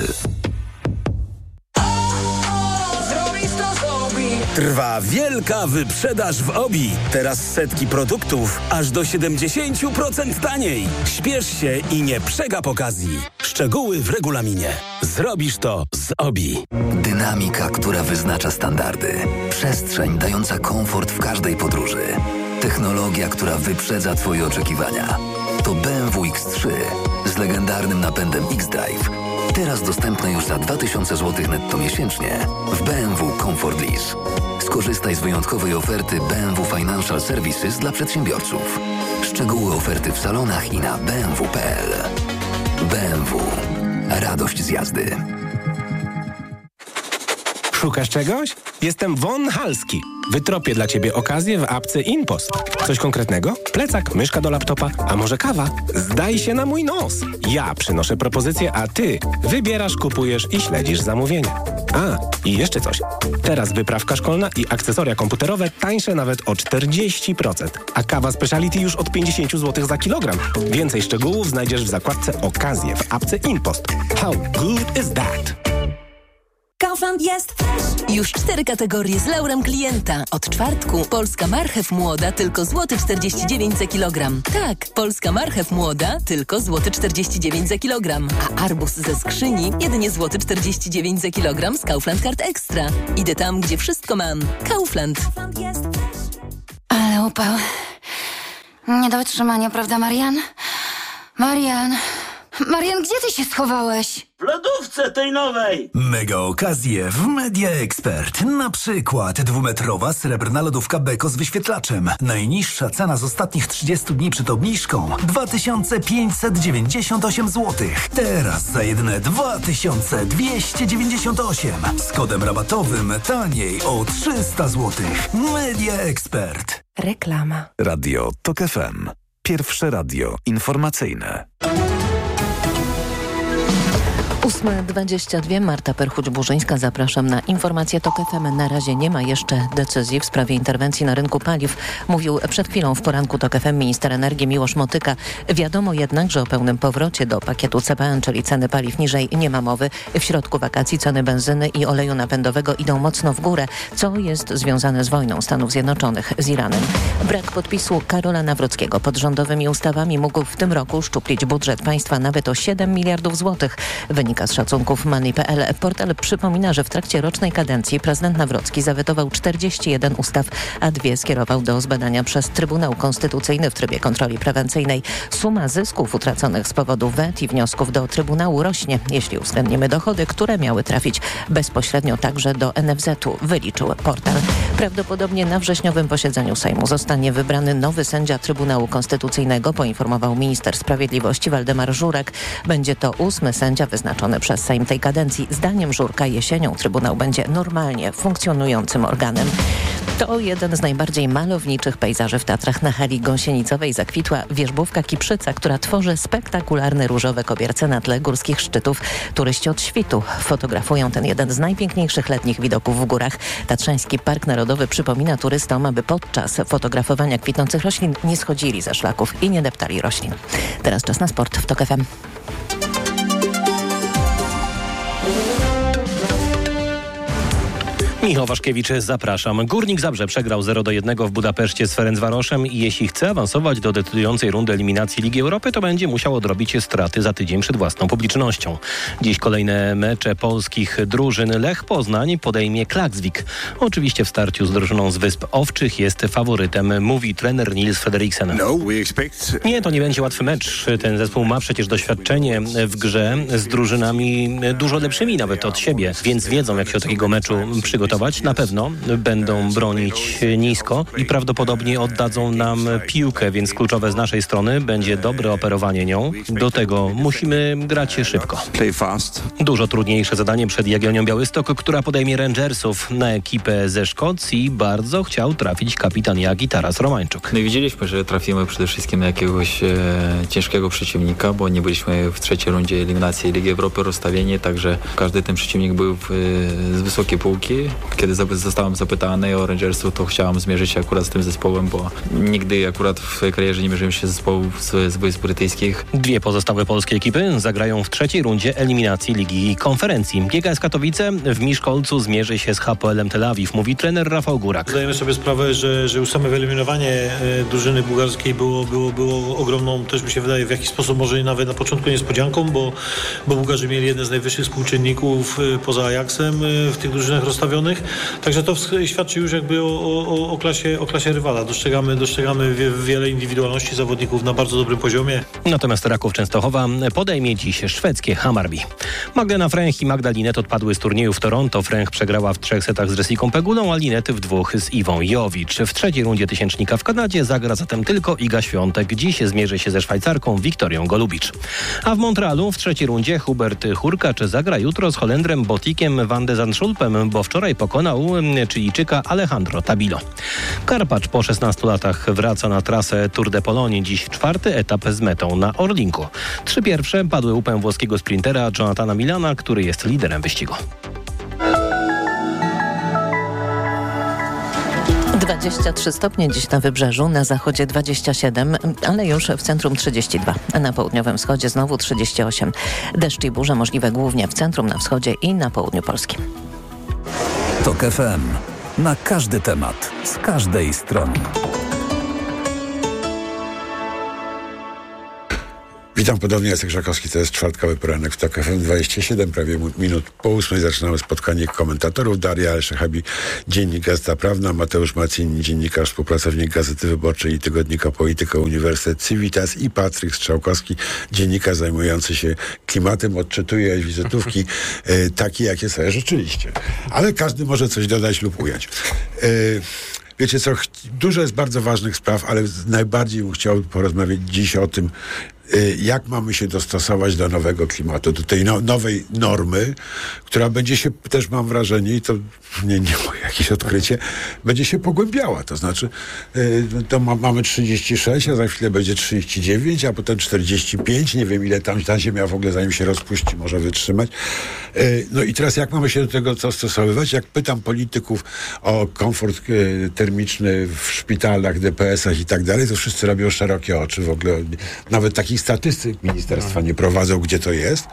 Trwa wielka wyprzedaż w OBI. Teraz setki produktów aż do 70% taniej. Śpiesz się i nie przegap okazji. Szczegóły w regulaminie. Zrobisz to z OBI. Dynamika, która wyznacza standardy. Przestrzeń dająca komfort w każdej podróży. Technologia, która wyprzedza Twoje oczekiwania. To BMW X3 z legendarnym napędem X-Drive. Teraz dostępne już za 2000 zł netto miesięcznie w BMW Comfort Lease. Skorzystaj z wyjątkowej oferty BMW Financial Services dla przedsiębiorców. Szczegóły oferty w salonach i na bmw.pl. BMW. Radość z jazdy. Szukasz czegoś? Jestem Von Halski. Wytropię dla ciebie okazję w apce InPost. Coś konkretnego? Plecak, myszka do laptopa, a może kawa? Zdaj się na mój nos. Ja przynoszę propozycję, a ty wybierasz, kupujesz i śledzisz zamówienia. A, i jeszcze coś. Teraz wyprawka szkolna i akcesoria komputerowe tańsze nawet o 40%, a kawa speciality już od 50 zł za kilogram. Więcej szczegółów znajdziesz w zakładce Okazje w apce InPost. How good is that? Kaufland jest fresh. Już 4 kategorie z laurem klienta. Od czwartku polska marchew młoda tylko złoty 49 za kilogram. Tak, polska marchew młoda tylko złoty 49 za kilogram. A arbuz ze skrzyni jedynie złoty 49 za kilogram z Kaufland Card Extra. Idę tam, gdzie wszystko mam. Kaufland. Ale upał. Nie do wytrzymania, prawda, Marian? Marian, gdzie ty się schowałeś? W lodówce tej nowej! Mega okazje w Media Expert. Na przykład 2-metrowa srebrna lodówka Beko z wyświetlaczem. Najniższa cena z ostatnich 30 dni przed obniżką 2598 zł. Teraz za jedyne 2298. Z kodem rabatowym taniej o 300 zł. Media Expert. Reklama. Radio TOK FM. Pierwsze radio informacyjne. 8:22. Marta Perchuć-Burzyńska. Zapraszam na informację TOK FM. Na razie nie ma jeszcze decyzji w sprawie interwencji na rynku paliw. Mówił przed chwilą w poranku TOK FM minister energii Miłosz Motyka. Wiadomo jednak, że o pełnym powrocie do pakietu CBN, czyli ceny paliw niżej, nie ma mowy. W środku wakacji ceny benzyny i oleju napędowego idą mocno w górę, co jest związane z wojną Stanów Zjednoczonych z Iranem. Brak podpisu Karola Nawrockiego pod rządowymi ustawami mógł w tym roku uszczuplić budżet państwa nawet o 7 miliardów złotych. Wynika z szacunków Money.pl. Portal przypomina, że w trakcie rocznej kadencji prezydent Nawrocki zawetował 41 ustaw, a 2 skierował do zbadania przez Trybunał Konstytucyjny w trybie kontroli prewencyjnej. Suma zysków utraconych z powodu wet i wniosków do Trybunału rośnie, jeśli uwzględnimy dochody, które miały trafić bezpośrednio także do NFZ-u, wyliczył portal. Prawdopodobnie na wrześniowym posiedzeniu Sejmu zostanie wybrany nowy sędzia Trybunału Konstytucyjnego, poinformował minister sprawiedliwości Waldemar Żurek. Będzie to 8. sędzia wyznaczony przez Sejm tej kadencji. Zdaniem Żurka jesienią Trybunał będzie normalnie funkcjonującym organem. To jeden z najbardziej malowniczych pejzaży w Tatrach. Na hali gąsienicowej zakwitła wierzbówka Kiprzyca, która tworzy spektakularne różowe kobierce na tle górskich szczytów. Turyści od świtu fotografują ten jeden z najpiękniejszych letnich widoków w górach. Tatrzański Park Narodowy przypomina turystom, aby podczas fotografowania kwitnących roślin nie schodzili ze szlaków i nie deptali roślin. Teraz czas na sport w TOK FM. Michał Waszkiewicz, zapraszam. Górnik Zabrze przegrał 0-1 w Budapeszcie z Ferencvaroszem i jeśli chce awansować do decydującej rundy eliminacji Ligi Europy, to będzie musiał odrobić straty za tydzień przed własną publicznością. Dziś kolejne mecze polskich drużyn. Lech Poznań podejmie Klaksvik. Oczywiście w starciu z drużyną z Wysp Owczych jest faworytem, mówi trener Nils Frederiksen. Nie, to nie będzie łatwy mecz. Ten zespół ma przecież doświadczenie w grze z drużynami dużo lepszymi nawet od siebie, więc wiedzą, jak się do takiego meczu przygotować. Na pewno będą bronić nisko i prawdopodobnie oddadzą nam piłkę, więc kluczowe z naszej strony będzie dobre operowanie nią. Do tego musimy grać szybko. Dużo trudniejsze zadanie przed Jagiellonią Białystok, która podejmie Rangersów. Na ekipę ze Szkocji bardzo chciał trafić kapitan Jagi Taras Romańczuk. No i widzieliśmy, że trafimy przede wszystkim na jakiegoś ciężkiego przeciwnika, bo nie byliśmy w trzeciej rundzie eliminacji Ligi Europy rozstawieni, także każdy ten przeciwnik był z wysokiej półki. Kiedy zostałem zapytany o Rangersów, to chciałem zmierzyć się akurat z tym zespołem, bo nigdy akurat w karierze nie mierzyłem się z zespołów z Wysp Brytyjskich. 2 pozostałe polskie ekipy zagrają w trzeciej rundzie eliminacji Ligi Konferencji. GKS Katowice w Miszkolcu zmierzy się z Hapoelem Tel Awiw, mówi trener Rafał Górak. Zdajemy sobie sprawę, że już same wyeliminowanie drużyny bułgarskiej było ogromną, też mi się wydaje, w jakiś sposób może nawet na początku niespodzianką, bo Bułgarzy mieli jeden z najwyższych współczynników poza Ajaxem w tych drużynach rozstawionych. innych. Także to świadczy już jakby o klasie rywala. Dostrzegamy wiele indywidualności zawodników na bardzo dobrym poziomie. Natomiast Raków Częstochowa podejmie dziś szwedzkie Hammarby. Magdalena Fręch i Magda Linnet odpadły z turnieju w Toronto. Fręch przegrała w 3 setach z Jessiką Pegulą, a Linnet w 2 z Iwą Jowicz. W trzeciej rundzie tysięcznika w Kanadzie zagra zatem tylko Iga Świątek. Dziś zmierzy się ze Szwajcarką Wiktorią Golubicz. A w Montrealu w trzeciej rundzie Hubert Hurkacz zagra jutro z Holendrem Botikiem van de Zandschulpem, bo wczoraj pokonał Chilijczyka Alejandro Tabilo. Karpacz po 16 latach wraca na trasę Tour de Pologne. Dziś 4. etap z metą na Orlinku. 3 pierwsze padły łupem włoskiego sprintera Jonathana Milana, który jest liderem wyścigu. 23 stopnie dziś na wybrzeżu, na zachodzie 27, ale już w centrum 32, a na południowym wschodzie znowu 38. Deszcz i burze możliwe głównie w centrum, na wschodzie i na południu Polski. TOK FM. Na każdy temat, z każdej strony. Witam ponownie, Jacek Żakowski, to jest czwartkowy poranek w TOK FM, 27, prawie minut po 8. Zaczynamy spotkanie komentatorów. Daria El-Szehabi, dziennik Gazeta Prawna, Mateusz Macin, dziennikarz, współpracownik Gazety Wyborczej i tygodnika Polityka, Uniwersytet Civitas, i Patryk Strzałkowski, dziennikarz zajmujący się klimatem, odczytuje wizytówki takie, jakie sobie życzyliście. Ale każdy może coś dodać lub ująć. Wiecie co, dużo jest bardzo ważnych spraw, ale najbardziej chciałbym porozmawiać dziś o tym, jak mamy się dostosować do nowego klimatu, do tej nowej normy, która będzie się też, mam wrażenie, i to nie moje jakieś odkrycie, będzie się pogłębiała. To znaczy, to mamy 36, a za chwilę będzie 39, a potem 45, nie wiem ile tam ta ziemia w ogóle, zanim się rozpuści, może wytrzymać. No i teraz jak mamy się do tego dostosowywać? Jak pytam polityków o komfort termiczny w szpitalach, DPS-ach i tak dalej, to wszyscy robią szerokie oczy. W ogóle nawet takich statystyk ministerstwa nie prowadzą, gdzie to jest.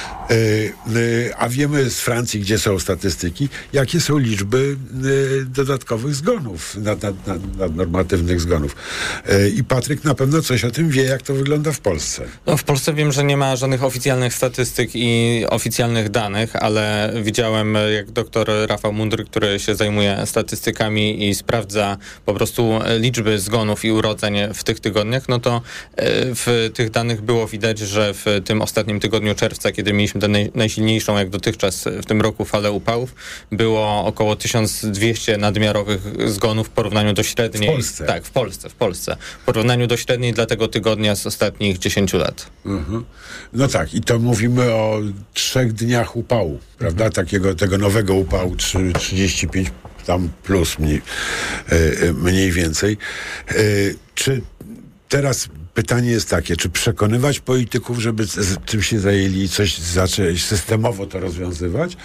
A wiemy z Francji, gdzie są statystyki, jakie są liczby dodatkowych zgonów, nadnormatywnych zgonów. I Patryk na pewno coś o tym wie, jak to wygląda w Polsce. No, w Polsce wiem, że nie ma żadnych oficjalnych statystyk i oficjalnych danych, ale widziałem, jak doktor Rafał Mundry, który się zajmuje statystykami i sprawdza po prostu liczby zgonów i urodzeń w tych tygodniach, no to w tych danych było widać, że w tym ostatnim tygodniu czerwca, kiedy mieliśmy tę najsilniejszą jak dotychczas w tym roku falę upałów, było około 1200 nadmiarowych zgonów w porównaniu do średniej. W Polsce? Tak, w Polsce. W porównaniu do średniej dla tego tygodnia z ostatnich 10 lat. Mhm. No tak, i to mówimy o 3 dniach upału, prawda? Tego nowego upału, 35 tam plus mniej więcej. Czy teraz pytanie jest takie, czy przekonywać polityków, żeby tym się zajęli i coś zacząć systemowo to rozwiązywać,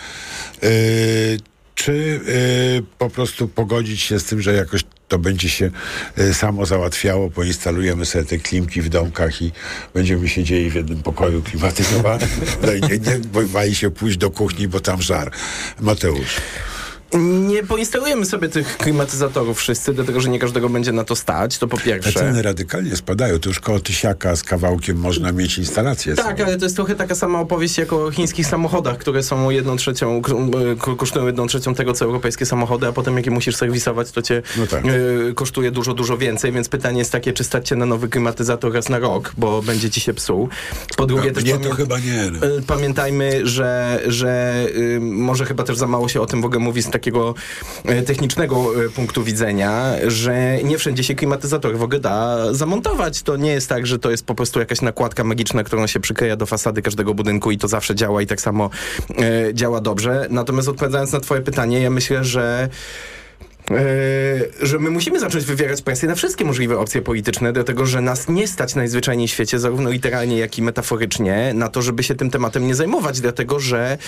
czy po prostu pogodzić się z tym, że jakoś to będzie się samo załatwiało, poinstalujemy sobie te klimki w domkach i będziemy siedzieli w jednym pokoju klimatyzowanym, no i nie bali się pójść do kuchni, bo tam żar. Mateusz. Nie poinstalujemy sobie tych klimatyzatorów wszyscy, dlatego że nie każdego będzie na to stać, to po pierwsze. Te ceny radykalnie spadają, to już koło 1000 z kawałkiem można mieć instalację. Tak, ale to jest trochę taka sama opowieść jak o chińskich samochodach, które są 1/3, kosztują 1/3 tego, co europejskie samochody, a potem jak je musisz serwisować, to cię kosztuje dużo więcej, więc pytanie jest takie, czy stać cię na nowy klimatyzator raz na rok, bo będzie ci się psuł. Po drugie też to chyba nie. No. Pamiętajmy, że może chyba też za mało się o tym w ogóle mówi z takiego technicznego punktu widzenia, że nie wszędzie się klimatyzator w ogóle da zamontować. To nie jest tak, że to jest po prostu jakaś nakładka magiczna, którą się przykleja do fasady każdego budynku i to zawsze działa i tak samo działa dobrze. Natomiast odpowiadając na twoje pytanie, ja myślę, że my musimy zacząć wywierać presję na wszystkie możliwe opcje polityczne, dlatego że nas nie stać najzwyczajniej w świecie, zarówno literalnie, jak i metaforycznie, na to, żeby się tym tematem nie zajmować, dlatego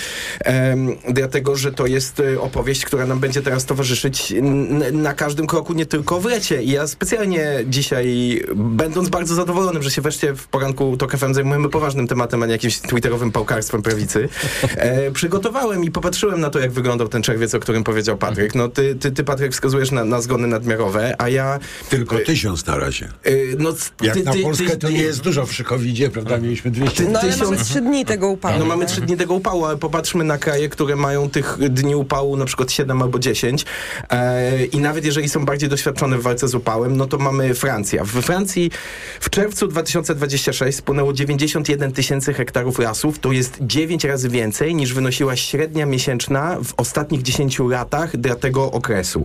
że to jest opowieść, która nam będzie teraz towarzyszyć na każdym kroku, nie tylko w lecie. I ja specjalnie dzisiaj, będąc bardzo zadowolonym, że się wreszcie w poranku TOK FM zajmujemy poważnym tematem, a nie jakimś twitterowym pałkarstwem prawicy, przygotowałem i popatrzyłem na to, jak wyglądał ten czerwiec, o którym powiedział Patryk. No ty Patryk, tutaj wskazujesz na zgony nadmiarowe, a ja... Tylko 1000 na razie. Jak na Polskę to nie jest dużo w Szykowidzie, prawda? Mieliśmy 200. No ale mamy 3 dni tego upału. No mamy 3 dni tego upału, ale popatrzmy na kraje, które mają tych dni upału na przykład 7 albo 10 i nawet jeżeli są bardziej doświadczone w walce z upałem, no to mamy Francja. W Francji w czerwcu 2026 spłonęło 91 000 hektarów lasów. To jest 9 razy więcej niż wynosiła średnia miesięczna w ostatnich 10 latach dla tego okresu.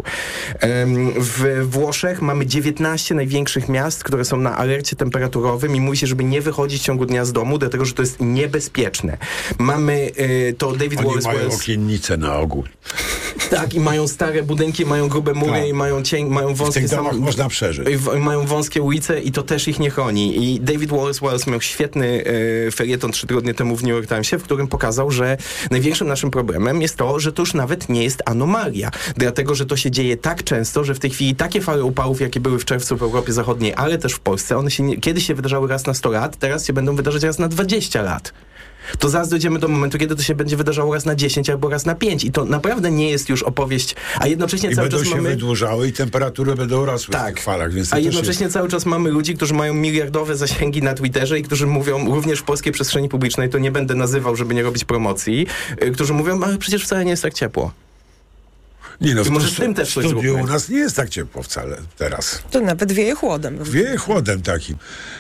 W Włoszech mamy 19 największych miast, które są na alercie temperaturowym i mówi się, żeby nie wychodzić w ciągu dnia z domu, dlatego że to jest niebezpieczne. Mamy to David Wallace. Oni mają okiennice na ogół. Tak, i mają stare budynki, mają grube mury i mają wąskie... W tych domach można przeżyć. Mają wąskie ulice i to też ich nie chroni. I David Wallace miał świetny felieton 3 tygodnie temu w New York Timesie, w którym pokazał, że największym naszym problemem jest to, że to już nawet nie jest anomalia. Dlatego, że to się dzieje tak często, że w tej chwili takie fale upałów, jakie były w czerwcu w Europie Zachodniej, ale też w Polsce, one się kiedyś się wydarzały raz na 100 lat, teraz się będą wydarzać raz na 20 lat. To zaraz dojdziemy do momentu, kiedy to się będzie wydarzało raz na 10 albo raz na 5 i to naprawdę nie jest już opowieść, a jednocześnie cały czas będą się wydłużały i temperatury będą rosły w tych falach. Więc a jednocześnie cały czas mamy ludzi, którzy mają miliardowe zasięgi na Twitterze i którzy mówią, również w polskiej przestrzeni publicznej, to nie będę nazywał, żeby nie robić promocji, którzy mówią, ale przecież wcale nie jest tak ciepło. Nie no, może z tym też coś zróbmy. U nas nie jest tak ciepło wcale teraz. To nawet wieje chłodem. Wieje chłodem takim.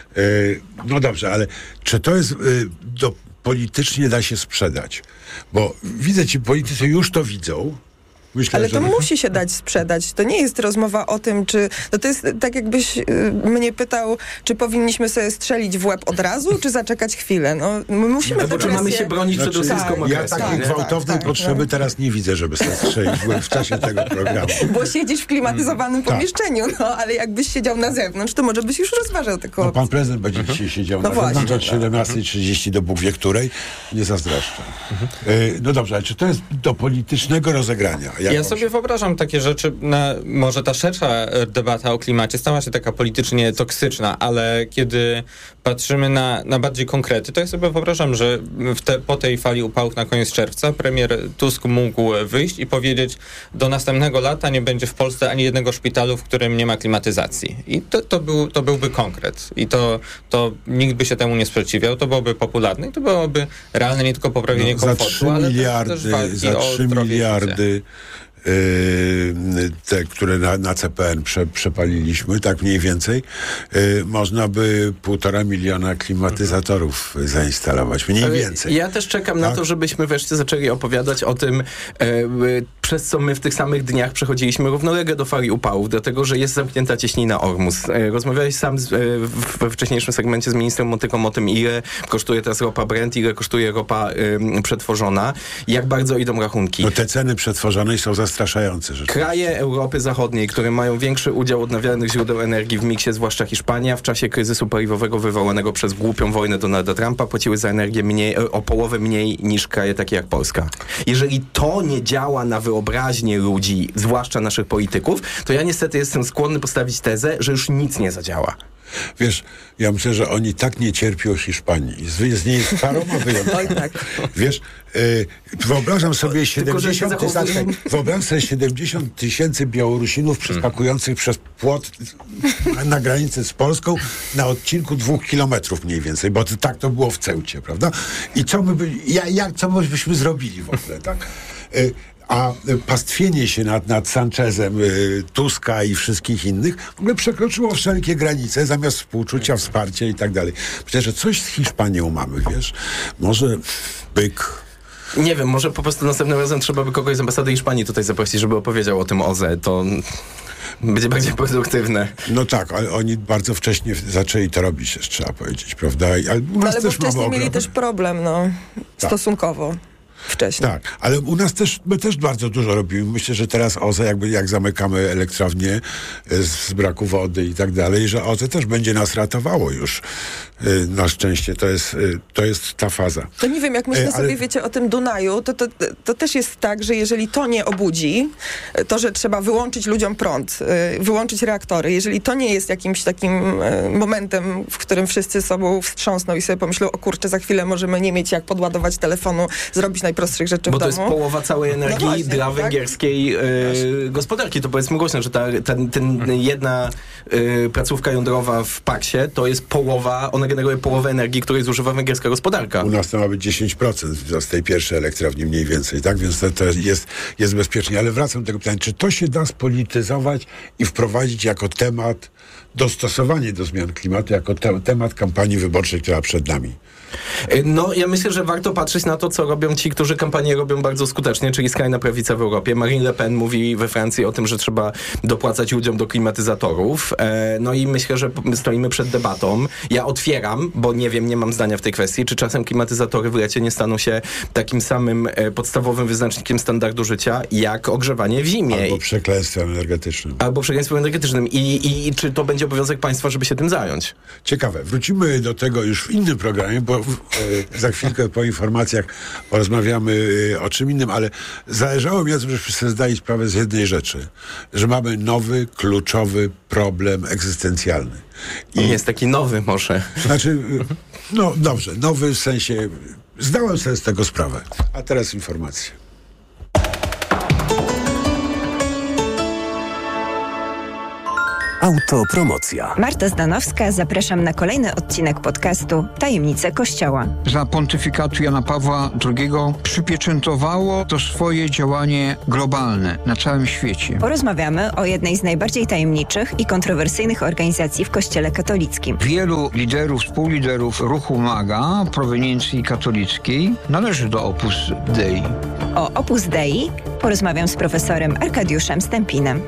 No dobrze, ale czy to jest politycznie da się sprzedać? Bo widzę, ci politycy już to widzą. Myślę, ale to musi się dać sprzedać. To nie jest rozmowa o tym, czy... No to jest tak, jakbyś mnie pytał, czy powinniśmy sobie strzelić w łeb od razu, czy zaczekać chwilę. No, my musimy tę presję... mamy się bronić przed rosyjską agresją. Ja takiej gwałtownej potrzeby teraz nie widzę, żeby sobie strzelić w łeb w czasie tego programu. Bo siedzisz w klimatyzowanym pomieszczeniu, no ale jakbyś siedział na zewnątrz, to może byś już rozważał tylko... No pan prezydent będzie dzisiaj siedział na zewnątrz od 17:30 do Bóg wie której. Nie zazdroszczę. No dobrze, ale czy to jest do politycznego rozegrania? Ja sobie wyobrażam takie rzeczy, może ta szersza debata o klimacie stała się taka politycznie toksyczna, ale kiedy patrzymy na bardziej konkrety, to ja sobie wyobrażam, że po tej fali upałów na koniec czerwca premier Tusk mógł wyjść i powiedzieć, do następnego lata nie będzie w Polsce ani jednego szpitalu, w którym nie ma klimatyzacji. I to byłby konkret. I to nikt by się temu nie sprzeciwiał, to byłoby popularne i to byłoby realne nie tylko poprawienie komfortu, ale też walki o 3 miliardy te, które na CPN przepaliliśmy, tak mniej więcej, można by 1,5 miliona klimatyzatorów zainstalować, mniej więcej. Ja też czekam na to, żebyśmy wreszcie zaczęli opowiadać o tym, przez co my w tych samych dniach przechodziliśmy równolegle do fali upałów, dlatego, że jest zamknięta cieśnina Ormus. Rozmawiałeś sam we wcześniejszym segmencie z ministrem Motyką o tym, ile kosztuje teraz ropa Brent, ile kosztuje ropa przetworzona, jak bardzo idą rachunki. No te ceny przetworzonej są zastraszające. Kraje Europy Zachodniej, które mają większy udział odnawialnych źródeł energii w miksie, zwłaszcza Hiszpania, w czasie kryzysu paliwowego wywołanego przez głupią wojnę Donalda Trumpa, płaciły za energię o połowę mniej niż kraje takie jak Polska. Jeżeli to nie działa na wyobraźnię ludzi, zwłaszcza naszych polityków, to ja niestety jestem skłonny postawić tezę, że już nic nie zadziała. Wiesz, ja myślę, że oni tak nie cierpią Hiszpanii. Z niej jest paroma wyjątkami. Wiesz, wyobrażam sobie 70 000 Białorusinów przeskakujących przez płot na granicy z Polską na odcinku 2 kilometrów mniej więcej, bo tak to było w Ceucie, prawda? I co byśmy zrobili w ogóle, tak? A pastwienie się nad Sanchezem, Tuska i wszystkich innych w ogóle przekroczyło wszelkie granice, zamiast współczucia, wsparcia i tak dalej. Myślę, że coś z Hiszpanią mamy, wiesz? Może byk... Nie wiem, może po prostu następnym razem trzeba by kogoś z ambasady Hiszpanii tutaj zaprosić, żeby opowiedział o tym OZE. To będzie bardziej produktywne. No tak, ale oni bardzo wcześnie zaczęli to robić, też trzeba powiedzieć, prawda? Ale bo wcześniej mieli też problem, stosunkowo. Wcześniej. Tak, ale u nas my też bardzo dużo robimy. Myślę, że teraz OZE, jak zamykamy elektrownię z braku wody i tak dalej, że OZE też będzie nas ratowało już. Na szczęście to jest ta faza. To nie wiem, jak myślę sobie, wiecie, o tym Dunaju, to też jest tak, że jeżeli to nie obudzi, to, że trzeba wyłączyć ludziom prąd, wyłączyć reaktory, jeżeli to nie jest jakimś takim momentem, w którym wszyscy sobą wstrząsną i sobie pomyślą, o kurczę, za chwilę możemy nie mieć jak podładować telefonu, zrobić najpierw najprostszych rzeczy bo w domu. Bo to jest połowa całej energii właśnie, dla węgierskiej gospodarki. To powiedzmy głośno, że jedna placówka jądrowa w Paksie to jest połowa, ona generuje połowę energii, której zużywa węgierska gospodarka. U nas to ma być 10% z tej pierwszej elektrowni mniej więcej, tak? Więc to jest bezpiecznie. Ale wracam do tego pytania, czy to się da spolityzować i wprowadzić jako temat dostosowanie do zmian klimatu, jako temat kampanii wyborczej, która przed nami? No, ja myślę, że warto patrzeć na to, co robią ci, którzy kampanię robią bardzo skutecznie, czyli skrajna prawica w Europie. Marine Le Pen mówi we Francji o tym, że trzeba dopłacać ludziom do klimatyzatorów. No i myślę, że stoimy przed debatą. Ja otwieram, bo nie wiem, nie mam zdania w tej kwestii, czy czasem klimatyzatory w lecie nie staną się takim samym podstawowym wyznacznikiem standardu życia, jak ogrzewanie w zimie. Albo przekleństwem energetycznym. I czy to będzie obowiązek państwa, żeby się tym zająć? Ciekawe. Wrócimy do tego już w innym programie, bo za chwilkę po informacjach porozmawiamy o czym innym, ale zależało mi, żebyśmy sobie zdali sprawę z jednej rzeczy, że mamy nowy, kluczowy problem egzystencjalny. I jest taki nowy może. Znaczy, no dobrze, nowy w sensie, zdałem sobie z tego sprawę. A teraz informacje. Autopromocja. Marta Zdanowska, zapraszam na kolejny odcinek podcastu Tajemnice Kościoła. Za pontyfikatu Jana Pawła II przypieczętowało to swoje działanie globalne na całym świecie. Porozmawiamy o jednej z najbardziej tajemniczych i kontrowersyjnych organizacji w Kościele katolickim. Wielu liderów, współliderów ruchu MAGA proweniencji katolickiej należy do Opus Dei. O Opus Dei porozmawiam z profesorem Arkadiuszem Stępinem.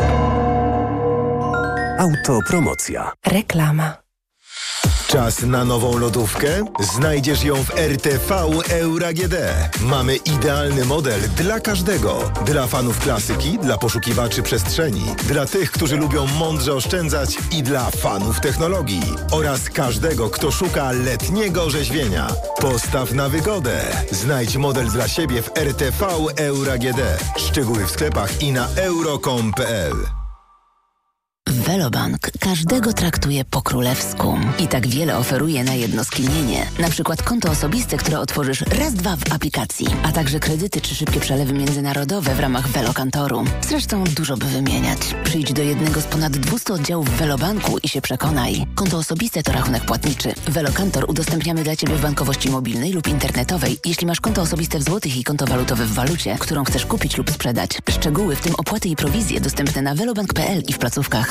Autopromocja. Reklama. Czas na nową lodówkę? Znajdziesz ją w RTV Euro AGD. Mamy idealny model dla każdego. Dla fanów klasyki, dla poszukiwaczy przestrzeni, dla tych, którzy lubią mądrze oszczędzać i dla fanów technologii. Oraz każdego, kto szuka letniego orzeźwienia. Postaw na wygodę. Znajdź model dla siebie w RTV Euro AGD. Szczegóły w sklepach i na euro.com.pl. Velobank każdego traktuje po królewsku i tak wiele oferuje na jedno skinienie. Na przykład konto osobiste, które otworzysz raz, dwa w aplikacji, a także kredyty czy szybkie przelewy międzynarodowe w ramach Velokantoru. Zresztą dużo by wymieniać. Przyjdź do jednego z ponad 200 oddziałów Velobanku i się przekonaj. Konto osobiste to rachunek płatniczy. Velokantor udostępniamy dla Ciebie w bankowości mobilnej lub internetowej, jeśli masz konto osobiste w złotych i konto walutowe w walucie, którą chcesz kupić lub sprzedać. Szczegóły, w tym opłaty i prowizje, dostępne na velobank.pl i w placówkach.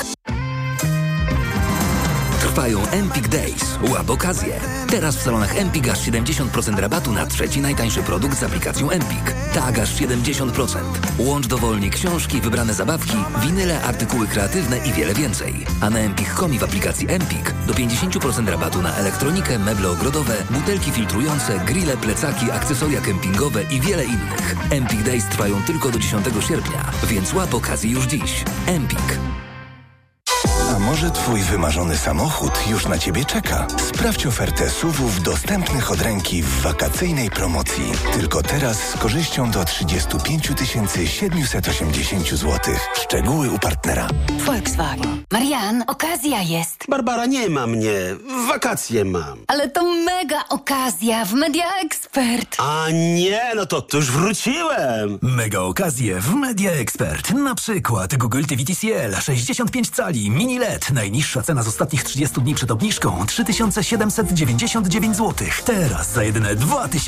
Trwają Empik Days. Łap okazję. Teraz w salonach Empik aż 70% rabatu na trzeci najtańszy produkt z aplikacją Empik. Tak, aż 70%. Łącz dowolnie książki, wybrane zabawki, winyle, artykuły kreatywne i wiele więcej. A na Empik.com i w aplikacji Empik do 50% rabatu na elektronikę, meble ogrodowe, butelki filtrujące, grille, plecaki, akcesoria kempingowe i wiele innych. Empik Days trwają tylko do 10 sierpnia, więc łap okazję już dziś. Empik. A może twój wymarzony samochód już na ciebie czeka? Sprawdź ofertę SUV-ów dostępnych od ręki w wakacyjnej promocji. Tylko teraz z korzyścią do 35 780 zł. Szczegóły u partnera. Volkswagen. Marian, okazja jest. Barbara, nie ma mnie. Wakacje mam. Ale to mega okazja w Media Expert. A nie, no to już wróciłem. Mega okazje w Media Expert. Na przykład Google TV TCL 65 cali, mini LED. Najniższa cena z ostatnich 30 dni przed obniżką 3799 zł. Teraz za jedyne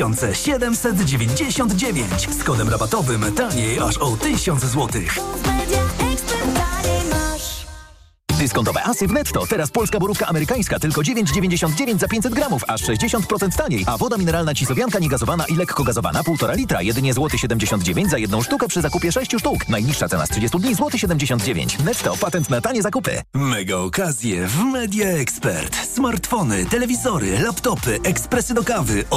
2799. Z kodem rabatowym taniej aż o 1000 zł. Dyskontowe asy w Netto. Teraz polska borówka amerykańska tylko 9,99 za 500 gramów, aż 60% taniej. A woda mineralna Cisowianka niegazowana i lekko gazowana 1,5 litra. Jedynie złoty 79 za jedną sztukę przy zakupie 6 sztuk. Najniższa cena z 30 dni złoty 79. Netto. Patent na tanie zakupy. Mega okazje w Media Expert. Smartfony, telewizory, laptopy, ekspresy do kawy